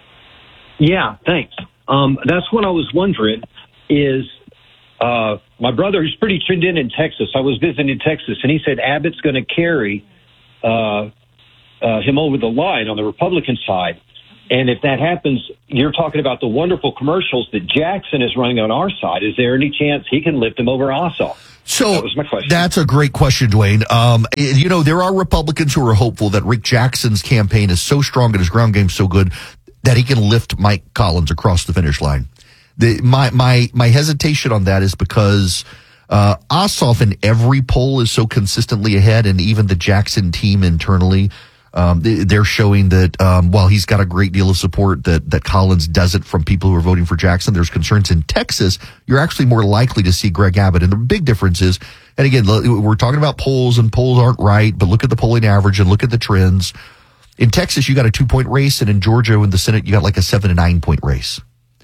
Speaker 7: Yeah, thanks. Um, that's what I was wondering is, uh, my brother, who's pretty tuned in in Texas, I was visiting Texas, and he said Abbott's going to carry uh, uh, him over the line on the Republican side. And if that happens, you're talking about the wonderful commercials that Jackson is running on our side. Is there any chance he can lift him over Ossoff?
Speaker 1: So
Speaker 7: that was my question.
Speaker 1: That's a great question, Dwayne. Um, you know, there are Republicans who are hopeful that Rick Jackson's campaign is so strong and his ground game so good that he can lift Mike Collins across the finish line. The, my, my, my hesitation on that is because, uh, Ossoff in every poll is so consistently ahead, and even the Jackson team internally, um, they're showing that, um, while he's got a great deal of support, that, that Collins doesn't from people who are voting for Jackson. There's concerns in Texas. You're actually more likely to see Greg Abbott. And the big difference is, and again, we're talking about polls, and polls aren't right, but look at the polling average and look at the trends. In Texas, you got a two point race, and in Georgia, in the Senate, you got like a seven to nine point race.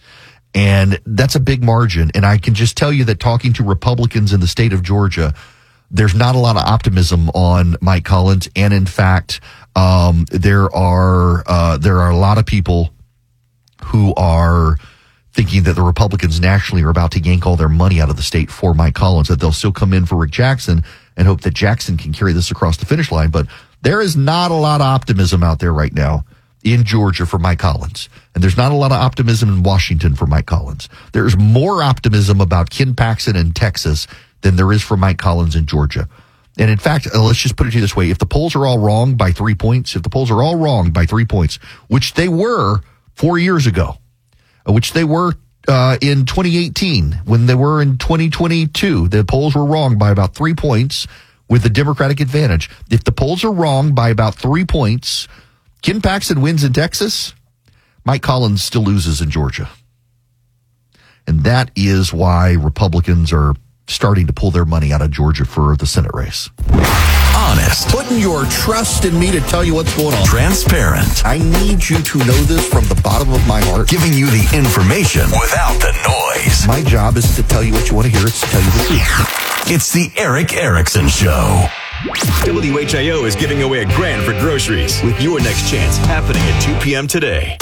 Speaker 1: And that's a big margin. And I can just tell you that talking to Republicans in the state of Georgia, there's not a lot of optimism on Mike Collins. And in fact, um, there are, uh, there are a lot of people who are thinking that the Republicans nationally are about to yank all their money out of the state for Mike Collins, that they'll still come in for Rick Jackson and hope that Jackson can carry this across the finish line. But there is not a lot of optimism out there right now in Georgia for Mike Collins. And there's not a lot of optimism in Washington for Mike Collins. There's more optimism about Ken Paxton in Texas than there is for Mike Collins in Georgia. And in fact, let's just put it to you this way. If the polls are all wrong by three points, if the polls are all wrong by three points, which they were four years ago, which they were uh, in twenty eighteen, when they were in twenty twenty-two, the polls were wrong by about three points with the Democratic advantage. If the polls are wrong by about three points, Ken Paxton wins in Texas, Mike Collins still loses in Georgia. And that is why Republicans are starting to pull their money out of Georgia for the Senate race.
Speaker 2: Honest.
Speaker 1: Putting your trust in me to tell you what's going on.
Speaker 2: Transparent.
Speaker 1: I need you to know this from the bottom of my heart.
Speaker 2: Giving you the information without the noise.
Speaker 1: My job is to tell you what you want to hear. It's to tell you the truth.
Speaker 2: It's the Erick Erickson Show.
Speaker 3: W H I O is giving away a grand for groceries with your next chance happening at two p.m. today.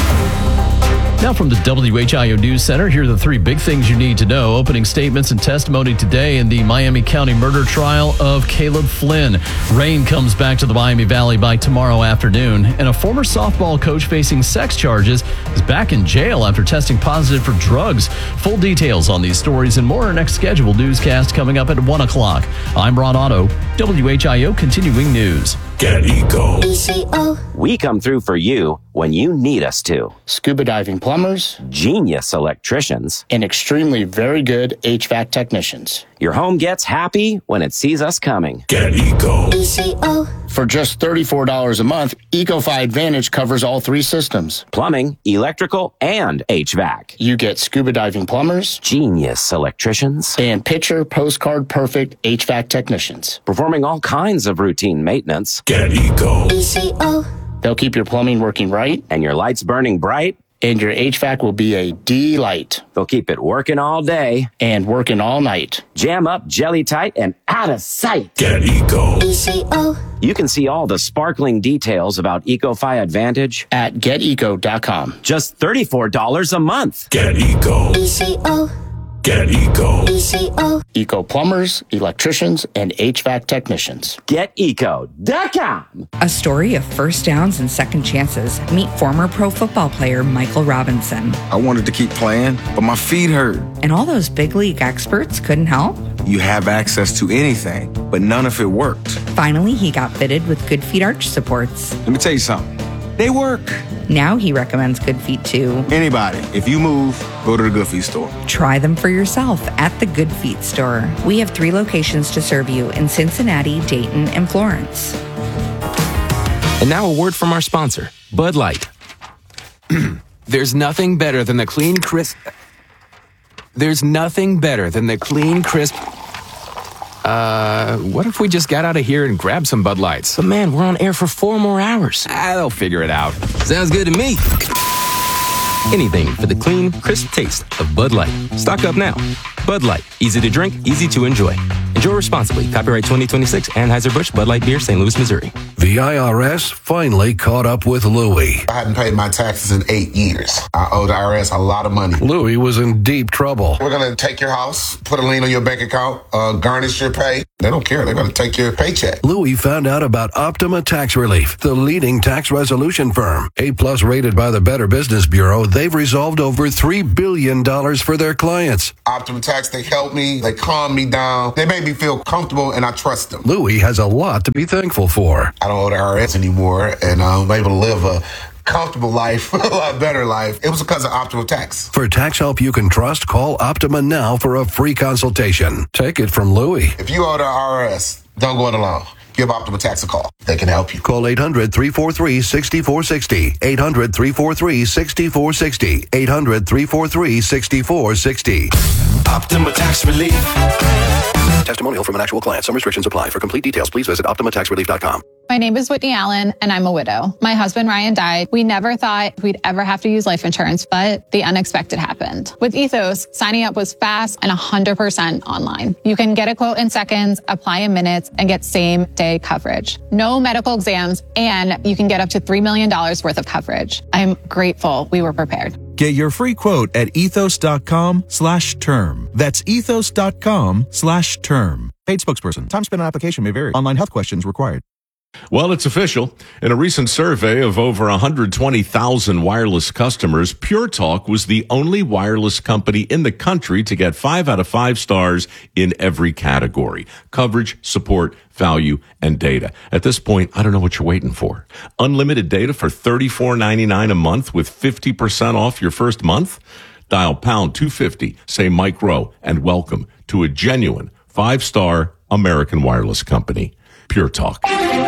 Speaker 4: Now from the W H I O News Center, here are the three big things you need to know. Opening statements and testimony today in the Miami County murder trial of Caleb Flynn. Rain comes back to the Miami Valley by tomorrow afternoon. And a former softball coach facing sex charges is back in jail after testing positive for drugs. Full details on these stories and more. Our next scheduled newscast coming up at one o'clock. I'm Ron Otto, W H I O Continuing News.
Speaker 2: Get Eco.
Speaker 9: We come through for you when you need us to.
Speaker 23: Scuba diving plumbers,
Speaker 9: genius electricians,
Speaker 23: and extremely very good H V A C technicians.
Speaker 9: Your home gets happy when it sees us coming.
Speaker 2: Get Eco.
Speaker 23: For just thirty-four dollars a month, EcoFi Advantage covers all three systems.
Speaker 9: Plumbing, electrical, and H V A C.
Speaker 23: You get scuba diving plumbers,
Speaker 9: genius electricians,
Speaker 23: and picture postcard perfect H V A C technicians.
Speaker 9: Performing all kinds of routine maintenance.
Speaker 2: Get Eco.
Speaker 23: They'll keep your plumbing working right.
Speaker 9: And your lights burning bright.
Speaker 23: And your H V A C will be a delight.
Speaker 9: They'll keep it working all day.
Speaker 23: And working all night.
Speaker 9: Jam up, jelly tight, and out of sight.
Speaker 2: Get Eco.
Speaker 9: You can see all the sparkling details about EcoFi Advantage
Speaker 23: at get eco dot com.
Speaker 9: Just thirty-four dollars a month.
Speaker 2: Get Eco.
Speaker 19: Get Eco.
Speaker 23: E C O. Eco plumbers, electricians, and H V A C technicians.
Speaker 9: Get eco dot com.
Speaker 8: A story of first downs and second chances. Meet former pro football player Michael Robinson.
Speaker 10: I wanted to keep playing, but my feet hurt.
Speaker 8: And all those big league experts couldn't help?
Speaker 10: You have access to anything, but none of it worked.
Speaker 8: Finally, he got fitted with Good Feet arch supports.
Speaker 10: Let me tell you something. They work.
Speaker 8: Now he recommends Good Feet to
Speaker 10: anybody. If you move, go to the Good Feet store.
Speaker 8: Try them for yourself at the Good Feet store. We have three locations to serve you in Cincinnati, Dayton, and Florence.
Speaker 11: And now a word from our sponsor, Bud Light. There's nothing better than the clean, crisp... There's nothing better than the clean, crisp... Uh, what if we just got out of here and grabbed some Bud Lights?
Speaker 17: But man, we're on air for four more hours.
Speaker 11: Ah, they'll figure it out. Sounds good to me.
Speaker 17: Anything for the clean, crisp taste of Bud Light. Stock up now. Bud Light. Easy to drink, easy to enjoy. Enjoy responsibly. Copyright twenty twenty-six, Anheuser-Busch, Bud Light Beer, Saint Louis, Missouri.
Speaker 19: The I R S finally caught up with Louie.
Speaker 24: I hadn't paid my taxes in eight years. I owe the I R S a lot of money.
Speaker 19: Louie was in deep trouble.
Speaker 24: We're going to take your house, put a lien on your bank account, uh, garnish your pay. They don't care. They're going to take your paycheck.
Speaker 19: Louie found out about Optima Tax Relief, the leading tax resolution firm. A-plus rated by the Better Business Bureau, they've resolved over three billion dollars for their clients.
Speaker 24: Optima Tax, they helped me. They calmed me down. They made me feel comfortable, and I trust them.
Speaker 19: Louie has a lot to be thankful for.
Speaker 24: I don't owe the I R S anymore, and I'm able to live a comfortable life, a lot better life. It was because of Optima Tax.
Speaker 19: For tax help you can trust, call Optima now for a free consultation. Take it from Louie.
Speaker 24: If you owe the I R S, don't go it alone. Give Optima Tax a call. They can help you.
Speaker 19: Call eight hundred, three four three, six four six zero. eight hundred, three four three, six four six zero. eight hundred, three four three, six four six zero.
Speaker 2: Optima Tax Relief.
Speaker 19: Testimonial from an actual client. Some restrictions apply. For complete details, please visit optima tax relief dot com.
Speaker 25: My name is Whitney Allen, and I'm a widow. My husband, Ryan, died. We never thought we'd ever have to use life insurance, but the unexpected happened. With Ethos, signing up was fast and one hundred percent online. You can get a quote in seconds, apply in minutes, and get same-day coverage. No medical exams, and you can get up to three million dollars worth of coverage. I'm grateful we were prepared.
Speaker 26: Get your free quote at ethos.com slash term. That's ethos.com slash term. Paid spokesperson. Time spent on application may vary. Online health questions required.
Speaker 27: Well, it's official. In a recent survey of over one hundred twenty thousand wireless customers, Pure Talk was the only wireless company in the country to get five out of five stars in every category: coverage, support, value, and data. At this point, I don't know what you're waiting for. Unlimited data for thirty-four ninety-nine a month with fifty percent off your first month? Dial pound two fifty, say Mike Rowe, and welcome to a genuine five-star American wireless company. Pure Talk.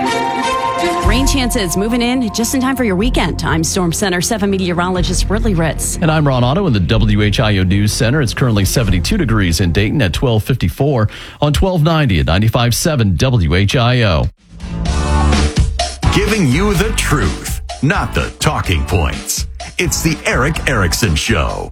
Speaker 12: Rain chances moving in just in time for your weekend. I'm Storm Center seven meteorologist Brittany Ritz.
Speaker 4: And I'm Ron Otto in the W H I O News Center. It's currently seventy-two degrees in Dayton at twelve fifty-four on twelve ninety at ninety-five point seven W H I O.
Speaker 2: Giving you the truth, not the talking points. It's the Erick Erickson Show.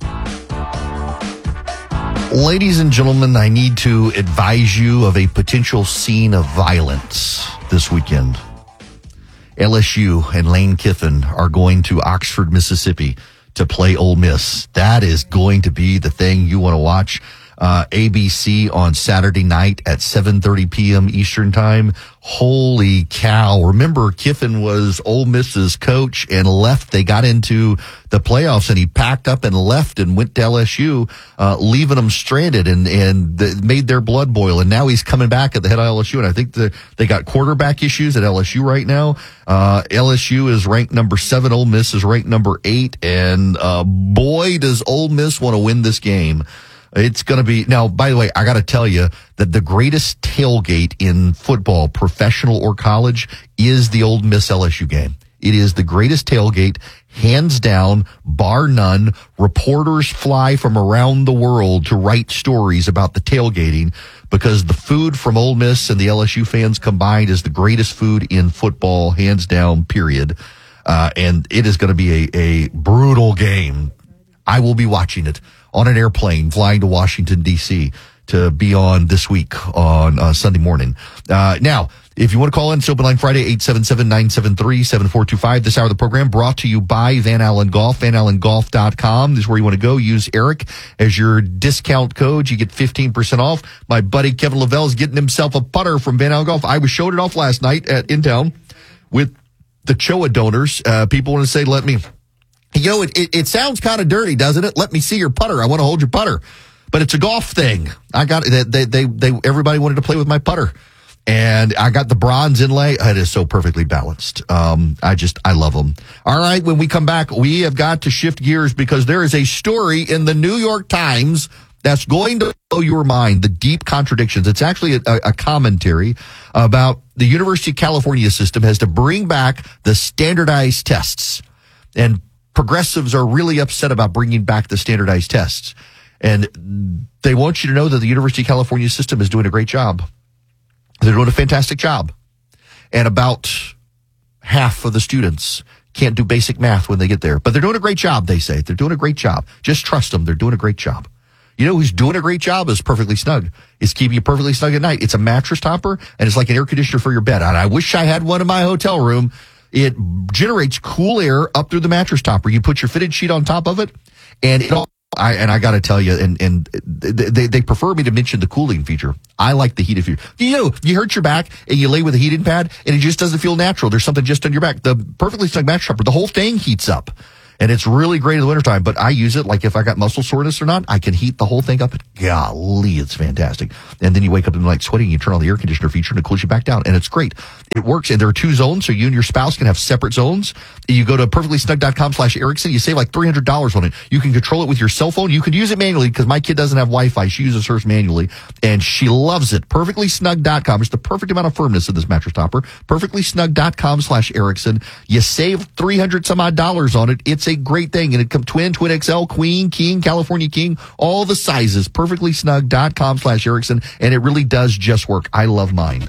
Speaker 1: Ladies and gentlemen, I need to advise you of a potential scene of violence this weekend. L S U and Lane Kiffin are going to Oxford, Mississippi to play Ole Miss. That is going to be the thing you want to watch. Uh, A B C on Saturday night at seven thirty p.m. Eastern Time. Holy cow. Remember, Kiffin was Ole Miss's coach and left. They got into the playoffs and he packed up and left and went to L S U, uh, leaving them stranded and, and the, made their blood boil. And now he's coming back at the head of L S U. And I think the, they got quarterback issues at L S U right now. Uh, L S U is ranked number seven. Ole Miss is ranked number eight. And, uh, boy, does Ole Miss want to win this game. It's going to be, now, by the way, I got to tell you that the greatest tailgate in football, professional or college, is the Ole Miss L S U game. It is the greatest tailgate, hands down, bar none. Reporters fly from around the world to write stories about the tailgating because the food from Ole Miss and the L S U fans combined is the greatest food in football, hands down, period. Uh, and it is going to be a, a brutal game. I will be watching it on an airplane flying to Washington, D C to be on this week on uh, Sunday morning. Uh, now, if you want to call in, it's open line Friday, eight seven seven, nine seven three, seven four two five. This hour of the program brought to you by Van Allen Golf, van allen golf dot com. This is where you want to go. Use Eric as your discount code. You get fifteen percent off. My buddy Kevin Lavelle is getting himself a putter from Van Allen Golf. I was showed it off last night at in town with the C H O A donors. Uh, people want to say, let me, you know, it, it, it sounds kind of dirty, doesn't it? Let me see your putter. I want to hold your putter. But it's a golf thing. I got it. They, they, they, everybody wanted to play with my putter. And I got the bronze inlay. It is so perfectly balanced. Um, I just, I love them. All right. When we come back, we have got to shift gears because there is a story in the New York Times that's going to blow your mind. The deep contradictions. It's actually a, a commentary about the University of California system has to bring back the standardized tests. And progressives are really upset about bringing back the standardized tests. And they want you to know that the University of California system is doing a great job. They're doing a fantastic job. And about half of the students can't do basic math when they get there. But they're doing a great job, they say. They're doing a great job. Just trust them. They're doing a great job. You know who's doing a great job is Perfectly Snug. It's keeping you perfectly snug at night. It's a mattress topper, and it's like an air conditioner for your bed. And I wish I had one in my hotel room. It generates cool air up through the mattress topper. You put your fitted sheet on top of it, and it all I, and I got to tell you, and, and they, they prefer me to mention the cooling feature. I like the heated feature. You know, you hurt your back and you lay with a heated pad and it just doesn't feel natural. There's something just on your back. The Perfectly Snug mattress topper, the whole thing heats up. And it's really great in the wintertime, but I use it like if I got muscle soreness or not, I can heat the whole thing up. Golly, it's fantastic. And then you wake up and like sweating, you turn on the air conditioner feature and it cools you back down. And it's great. It works. And there are two zones, so you and your spouse can have separate zones. You go to perfectly snug dot com slash Erickson. You save like three hundred dollars on it. You can control it with your cell phone. You could use it manually because my kid doesn't have Wi-Fi. She uses hers manually and she loves it. perfectly snug dot com. It's the perfect amount of firmness in this mattress topper. perfectly snug dot com slash Erickson. You save three hundred some odd dollars on it. It's a great thing. And it comes twin, twin X L, queen, king, California king, all the sizes. perfectly snug dot com slash Erickson. And it really does just work. I love mine.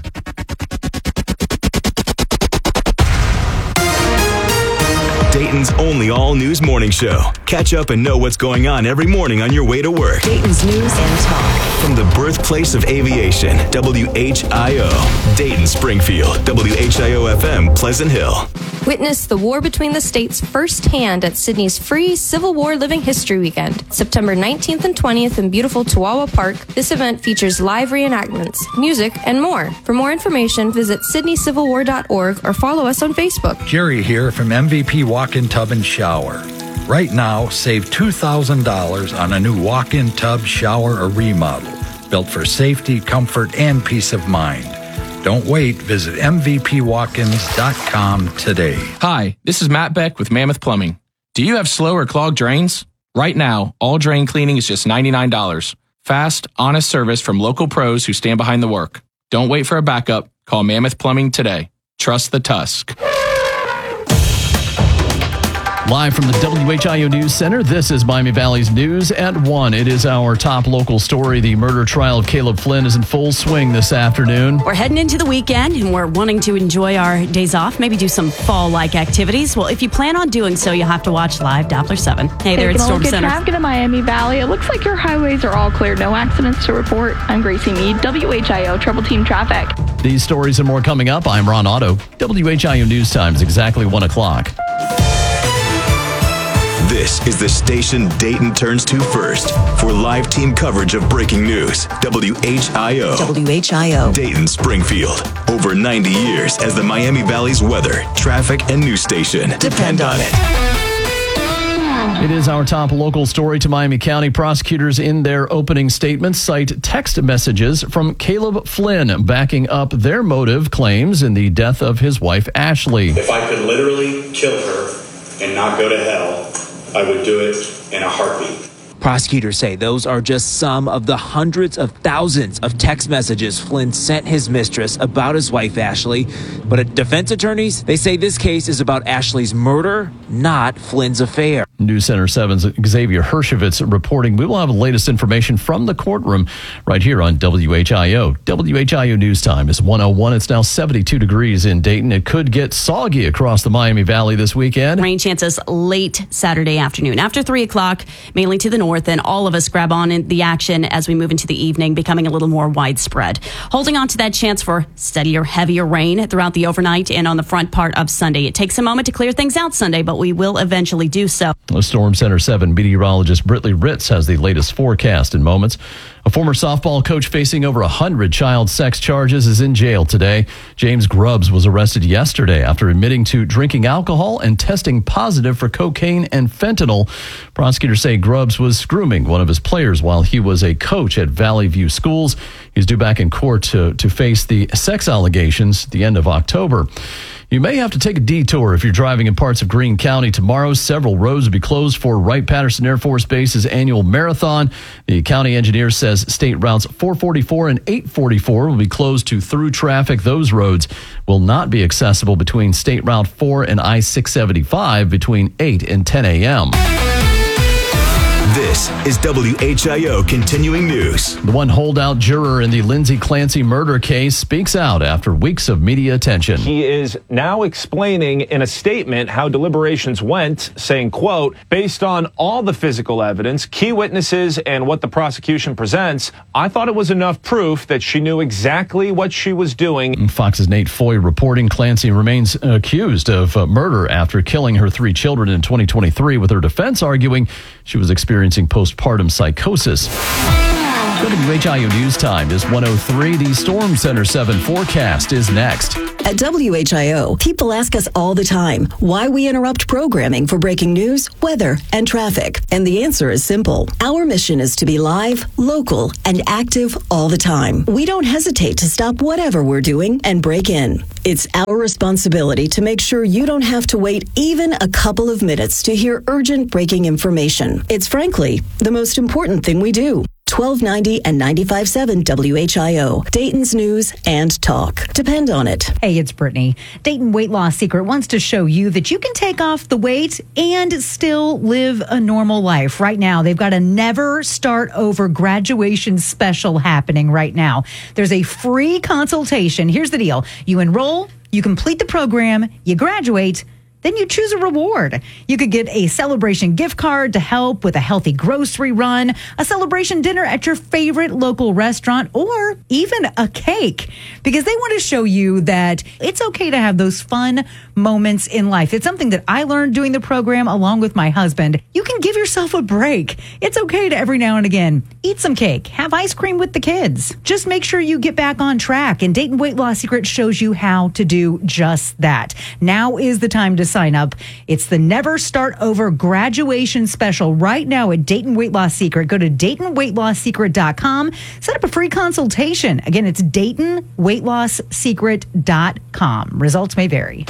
Speaker 3: Dayton's only all-news morning show. Catch up and know what's going on every morning on your way to work.
Speaker 13: Dayton's News and Talk.
Speaker 3: From the birthplace of aviation, W H I O. Dayton, Springfield, W H I O F M, Pleasant Hill.
Speaker 14: Witness the war between the states firsthand at Sydney's free Civil War Living History Weekend, September nineteenth and twentieth in beautiful Toowowa Park. This event features live reenactments, music, and more. For more information, visit sydney civil war dot org or follow us on Facebook.
Speaker 15: Jerry here from M V P Walk-In Tub and Shower. Right now, save two thousand dollars on a new walk-in tub, shower, or remodel, built for safety, comfort, and peace of mind. Don't wait. Visit m v p walk ins dot com today.
Speaker 16: Hi, this is Matt Beck with Mammoth Plumbing. Do you have slow or clogged drains? Right now, all drain cleaning is just ninety-nine dollars. Fast, honest service from local pros who stand behind the work. Don't wait for a backup. Call Mammoth Plumbing today. Trust the Tusk.
Speaker 4: Live from the W H I O News Center, this is Miami Valley's News at one. It is our top local story. The murder trial of Caleb Flynn is in full swing this afternoon.
Speaker 12: We're heading into the weekend and we're wanting to enjoy our days off, maybe do some fall-like activities. Well, if you plan on doing so, you'll have to watch Live Doppler seven. Hey there, it's Storm
Speaker 18: Taking a look
Speaker 12: Center.
Speaker 18: at traffic in the Miami Valley. It looks like your highways are all clear. No accidents to report. I'm Gracie Mead, W H I O Trouble Team Traffic.
Speaker 4: These stories and more coming up. I'm Ron Otto. W H I O News Time is exactly one o'clock.
Speaker 3: This is the station Dayton turns to first for live team coverage of breaking news. W H I O.
Speaker 13: W H I O.
Speaker 3: Dayton, Springfield. Over ninety years as the Miami Valley's weather, traffic, and news station. Depend on it.
Speaker 4: It is our top local story. To Miami County prosecutors in their opening statements cite text messages from Caleb Flynn backing up their motive claims in the death of his wife, Ashley.
Speaker 20: If I could literally kill her and not go to hell, I would do it in a heartbeat.
Speaker 21: Prosecutors say those are just some of the hundreds of thousands of text messages Flynn sent his mistress about his wife, Ashley. But at defense attorneys, they say this case is about Ashley's murder, not Flynn's affair.
Speaker 4: News Center seven's Xavier Hershovitz reporting. We will have the latest information from the courtroom right here on W H I O. W H I O News Time is one oh one. It's now seventy-two degrees in Dayton. It could get soggy across the Miami Valley this weekend.
Speaker 12: Rain chances late Saturday afternoon. After three o'clock, mainly to the north, and all of us grab on in the action as we move into the evening, becoming a little more widespread. Holding on to that chance for steadier, heavier rain throughout the overnight and on the front part of Sunday. It takes a moment to clear things out Sunday, but we will eventually do so.
Speaker 4: Storm Center seven meteorologist Britley Ritz has the latest forecast in moments. A former softball coach facing over one hundred child sex charges is in jail today. James Grubbs was arrested yesterday after admitting to drinking alcohol and testing positive for cocaine and fentanyl. Prosecutors say Grubbs was grooming one of his players while he was a coach at Valley View Schools. He's due back in court to, to face the sex allegations at the end of October. You may have to take a detour if you're driving in parts of Greene County tomorrow. Several roads will be closed for Wright-Patterson Air Force Base's annual marathon. The county engineer says state routes four forty-four and eight forty-four will be closed to through traffic. Those roads will not be accessible between State Route four and I six seventy-five between eight and ten a.m.
Speaker 3: This is W H I O Continuing News.
Speaker 4: The one holdout juror in the Lindsay Clancy murder case speaks out after weeks of media attention.
Speaker 5: He is now explaining in a statement how deliberations went, saying, quote, based on all the physical evidence, key witnesses, and what the prosecution presents, I thought it was enough proof that she knew exactly what she was doing.
Speaker 4: Fox's Nate Foy reporting Clancy remains accused of uh, murder after killing her three children in twenty twenty-three, with her defense arguing she was experiencing postpartum psychosis. W H I O News Time is one oh three. The Storm Center seven forecast is next.
Speaker 13: At W H I O, people ask us all the time why we interrupt programming for breaking news, weather, and traffic. And the answer is simple. Our mission is to be live, local, and active all the time. We don't hesitate to stop whatever we're doing and break in. It's our responsibility to make sure you don't have to wait even a couple of minutes to hear urgent breaking information. It's frankly the most important thing we do. twelve ninety and ninety-five point seven W H I O, Dayton's news and talk. Depend on it.
Speaker 6: Hey, it's Brittany. Dayton Weight Loss Secret wants to show you that you can take off the weight and still live a normal life. Right now, they've got a Never Start Over graduation special happening right now. There's a free consultation. Here's the deal. You enroll, you complete the program, you graduate, then you choose a reward. You could get a celebration gift card to help with a healthy grocery run, a celebration dinner at your favorite local restaurant, or even a cake, because they want to show you that it's okay to have those fun moments in life. It's something that I learned doing the program along with my husband. You can give yourself a break. It's okay to every now and again eat some cake, have ice cream with the kids. Just make sure you get back on track, and Dayton Weight Loss Secret shows you how to do just that. Now is the time to sign up. It's the Never Start Over graduation special right now at Dayton Weight Loss Secret. Go to Dayton Weight Loss Secret dot com. Set up a free consultation. Again, it's Dayton Weight Loss Secret dot com. Results may vary.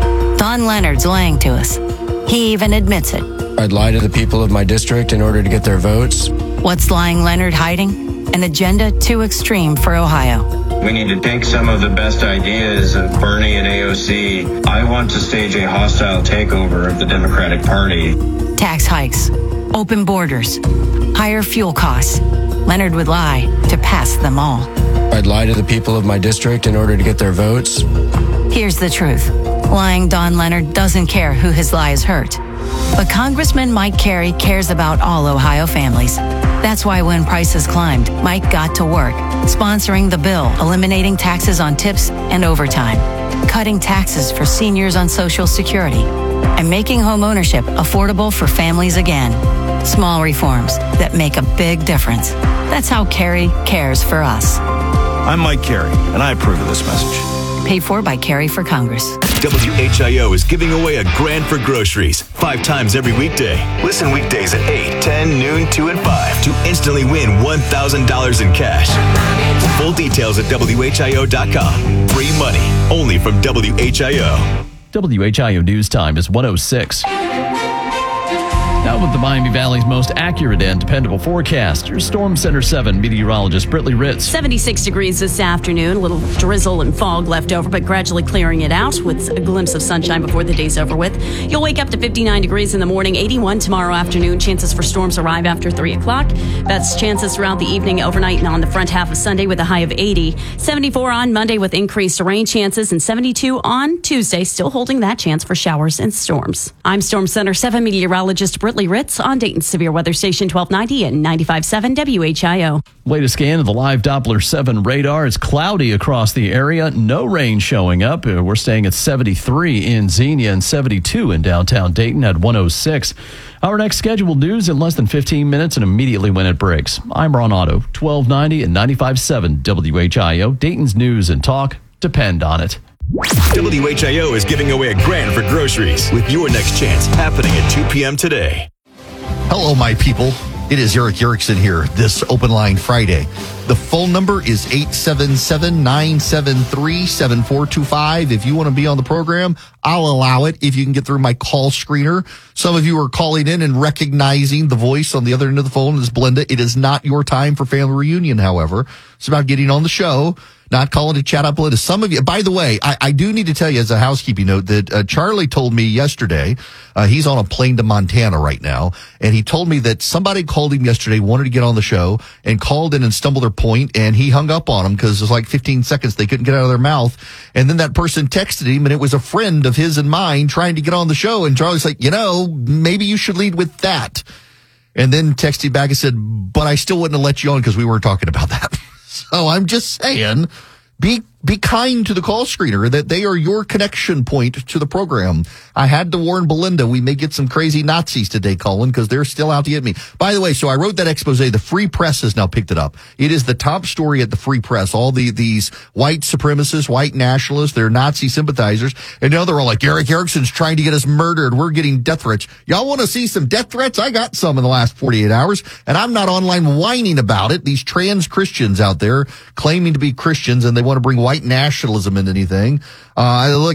Speaker 7: Don Leonard's lying to us. He even admits it.
Speaker 9: I'd lie to the people of my district in order to get their votes.
Speaker 7: What's lying Leonard hiding? An agenda too extreme for Ohio.
Speaker 10: We need to take some of the best ideas of Bernie and A O C. I want to stage a hostile takeover of the Democratic Party.
Speaker 7: Tax hikes, open borders, higher fuel costs. Leonard would lie to pass them all.
Speaker 9: I'd lie to the people of my district in order to get their votes.
Speaker 7: Here's the truth. Lying Don Leonard doesn't care who his lies hurt. But Congressman Mike Carey cares about all Ohio families. That's why when prices climbed, Mike got to work, sponsoring the bill, eliminating taxes on tips and overtime, cutting taxes for seniors on Social Security, and making homeownership affordable for families again. Small reforms that make a big difference. That's how Carey cares for us.
Speaker 22: I'm Mike Carey, and I approve of this message.
Speaker 7: Paid for by Carey for Congress.
Speaker 3: W H I O is giving away a grand for groceries five times every weekday. Listen weekdays at eight, ten, noon, two, and five to instantly win one thousand dollars in cash. Full details at W H I O dot com. Free money only from W H I O.
Speaker 4: W H I O News Time is one oh six. Now with the Miami Valley's most accurate and dependable forecast, your Storm Center seven meteorologist Britley Ritz.
Speaker 12: seventy-six degrees this afternoon. A little drizzle and fog left over, but gradually clearing it out with a glimpse of sunshine before the day's over with. You'll wake up to fifty-nine degrees in the morning, eighty-one tomorrow afternoon. Chances for storms arrive after three o'clock. That's chances throughout the evening, overnight, and on the front half of Sunday with a high of eighty. seventy-four on Monday with increased rain chances, and seventy-two on Tuesday, still holding that chance for showers and storms. I'm Storm Center seven meteorologist Britley Ritz on Dayton's Severe Weather Station twelve ninety and ninety-five point seven W H I O.
Speaker 4: Latest scan of the live Doppler seven radar. It's cloudy across the area. No rain showing up. Uh, We're staying at seventy-three in Xenia and seventy-two in downtown Dayton at one oh six. Our next scheduled news in less than fifteen minutes and immediately when it breaks. I'm Ron Otto, twelve ninety and ninety-five point seven W H I O. Dayton's news and talk depend on it.
Speaker 3: W H I O is giving away a grand for groceries with your next chance happening at two p.m. today.
Speaker 1: Hello, my people. It is Eric Erickson here this Open Line Friday. The phone number is eight seven seven, nine seven three, seven four two five. If you want to be on the program, I'll allow it if you can get through my call screener. Some of you are calling in and recognizing the voice on the other end of the phone is Belinda. It is not your time for family reunion, however. It's about getting on the show, not calling to chat up Belinda. Some of you, by the way, I, I do need to tell you as a housekeeping note that uh, Charlie told me yesterday, uh, he's on a plane to Montana right now, and he told me that somebody called him yesterday, wanted to get on the show, and called in and stumbled their point, and he hung up on him because it was like fifteen seconds they couldn't get out of their mouth. And then that person texted him, and it was a friend of his and mine trying to get on the show, and Charlie's like, you know, maybe you should lead with that. And then texted back and said, but I still wouldn't have let you on because we weren't talking about that. So I'm just saying, be be kind to the call screener, that they are your connection point to the program. I had to warn Belinda, we may get some crazy Nazis today calling because they're still out to get me. By the way, so I wrote that expose. The Free Press has now picked it up. It is the top story at the Free Press. All the these white supremacists, white nationalists, they're Nazi sympathizers. And now they're all like, Eric Erickson's trying to get us murdered. We're getting death threats. Y'all want to see some death threats? I got some in the last forty-eight hours, and I'm not online whining about it. These trans Christians out there claiming to be Christians, and they want to bring white nationalism into anything. Uh, look,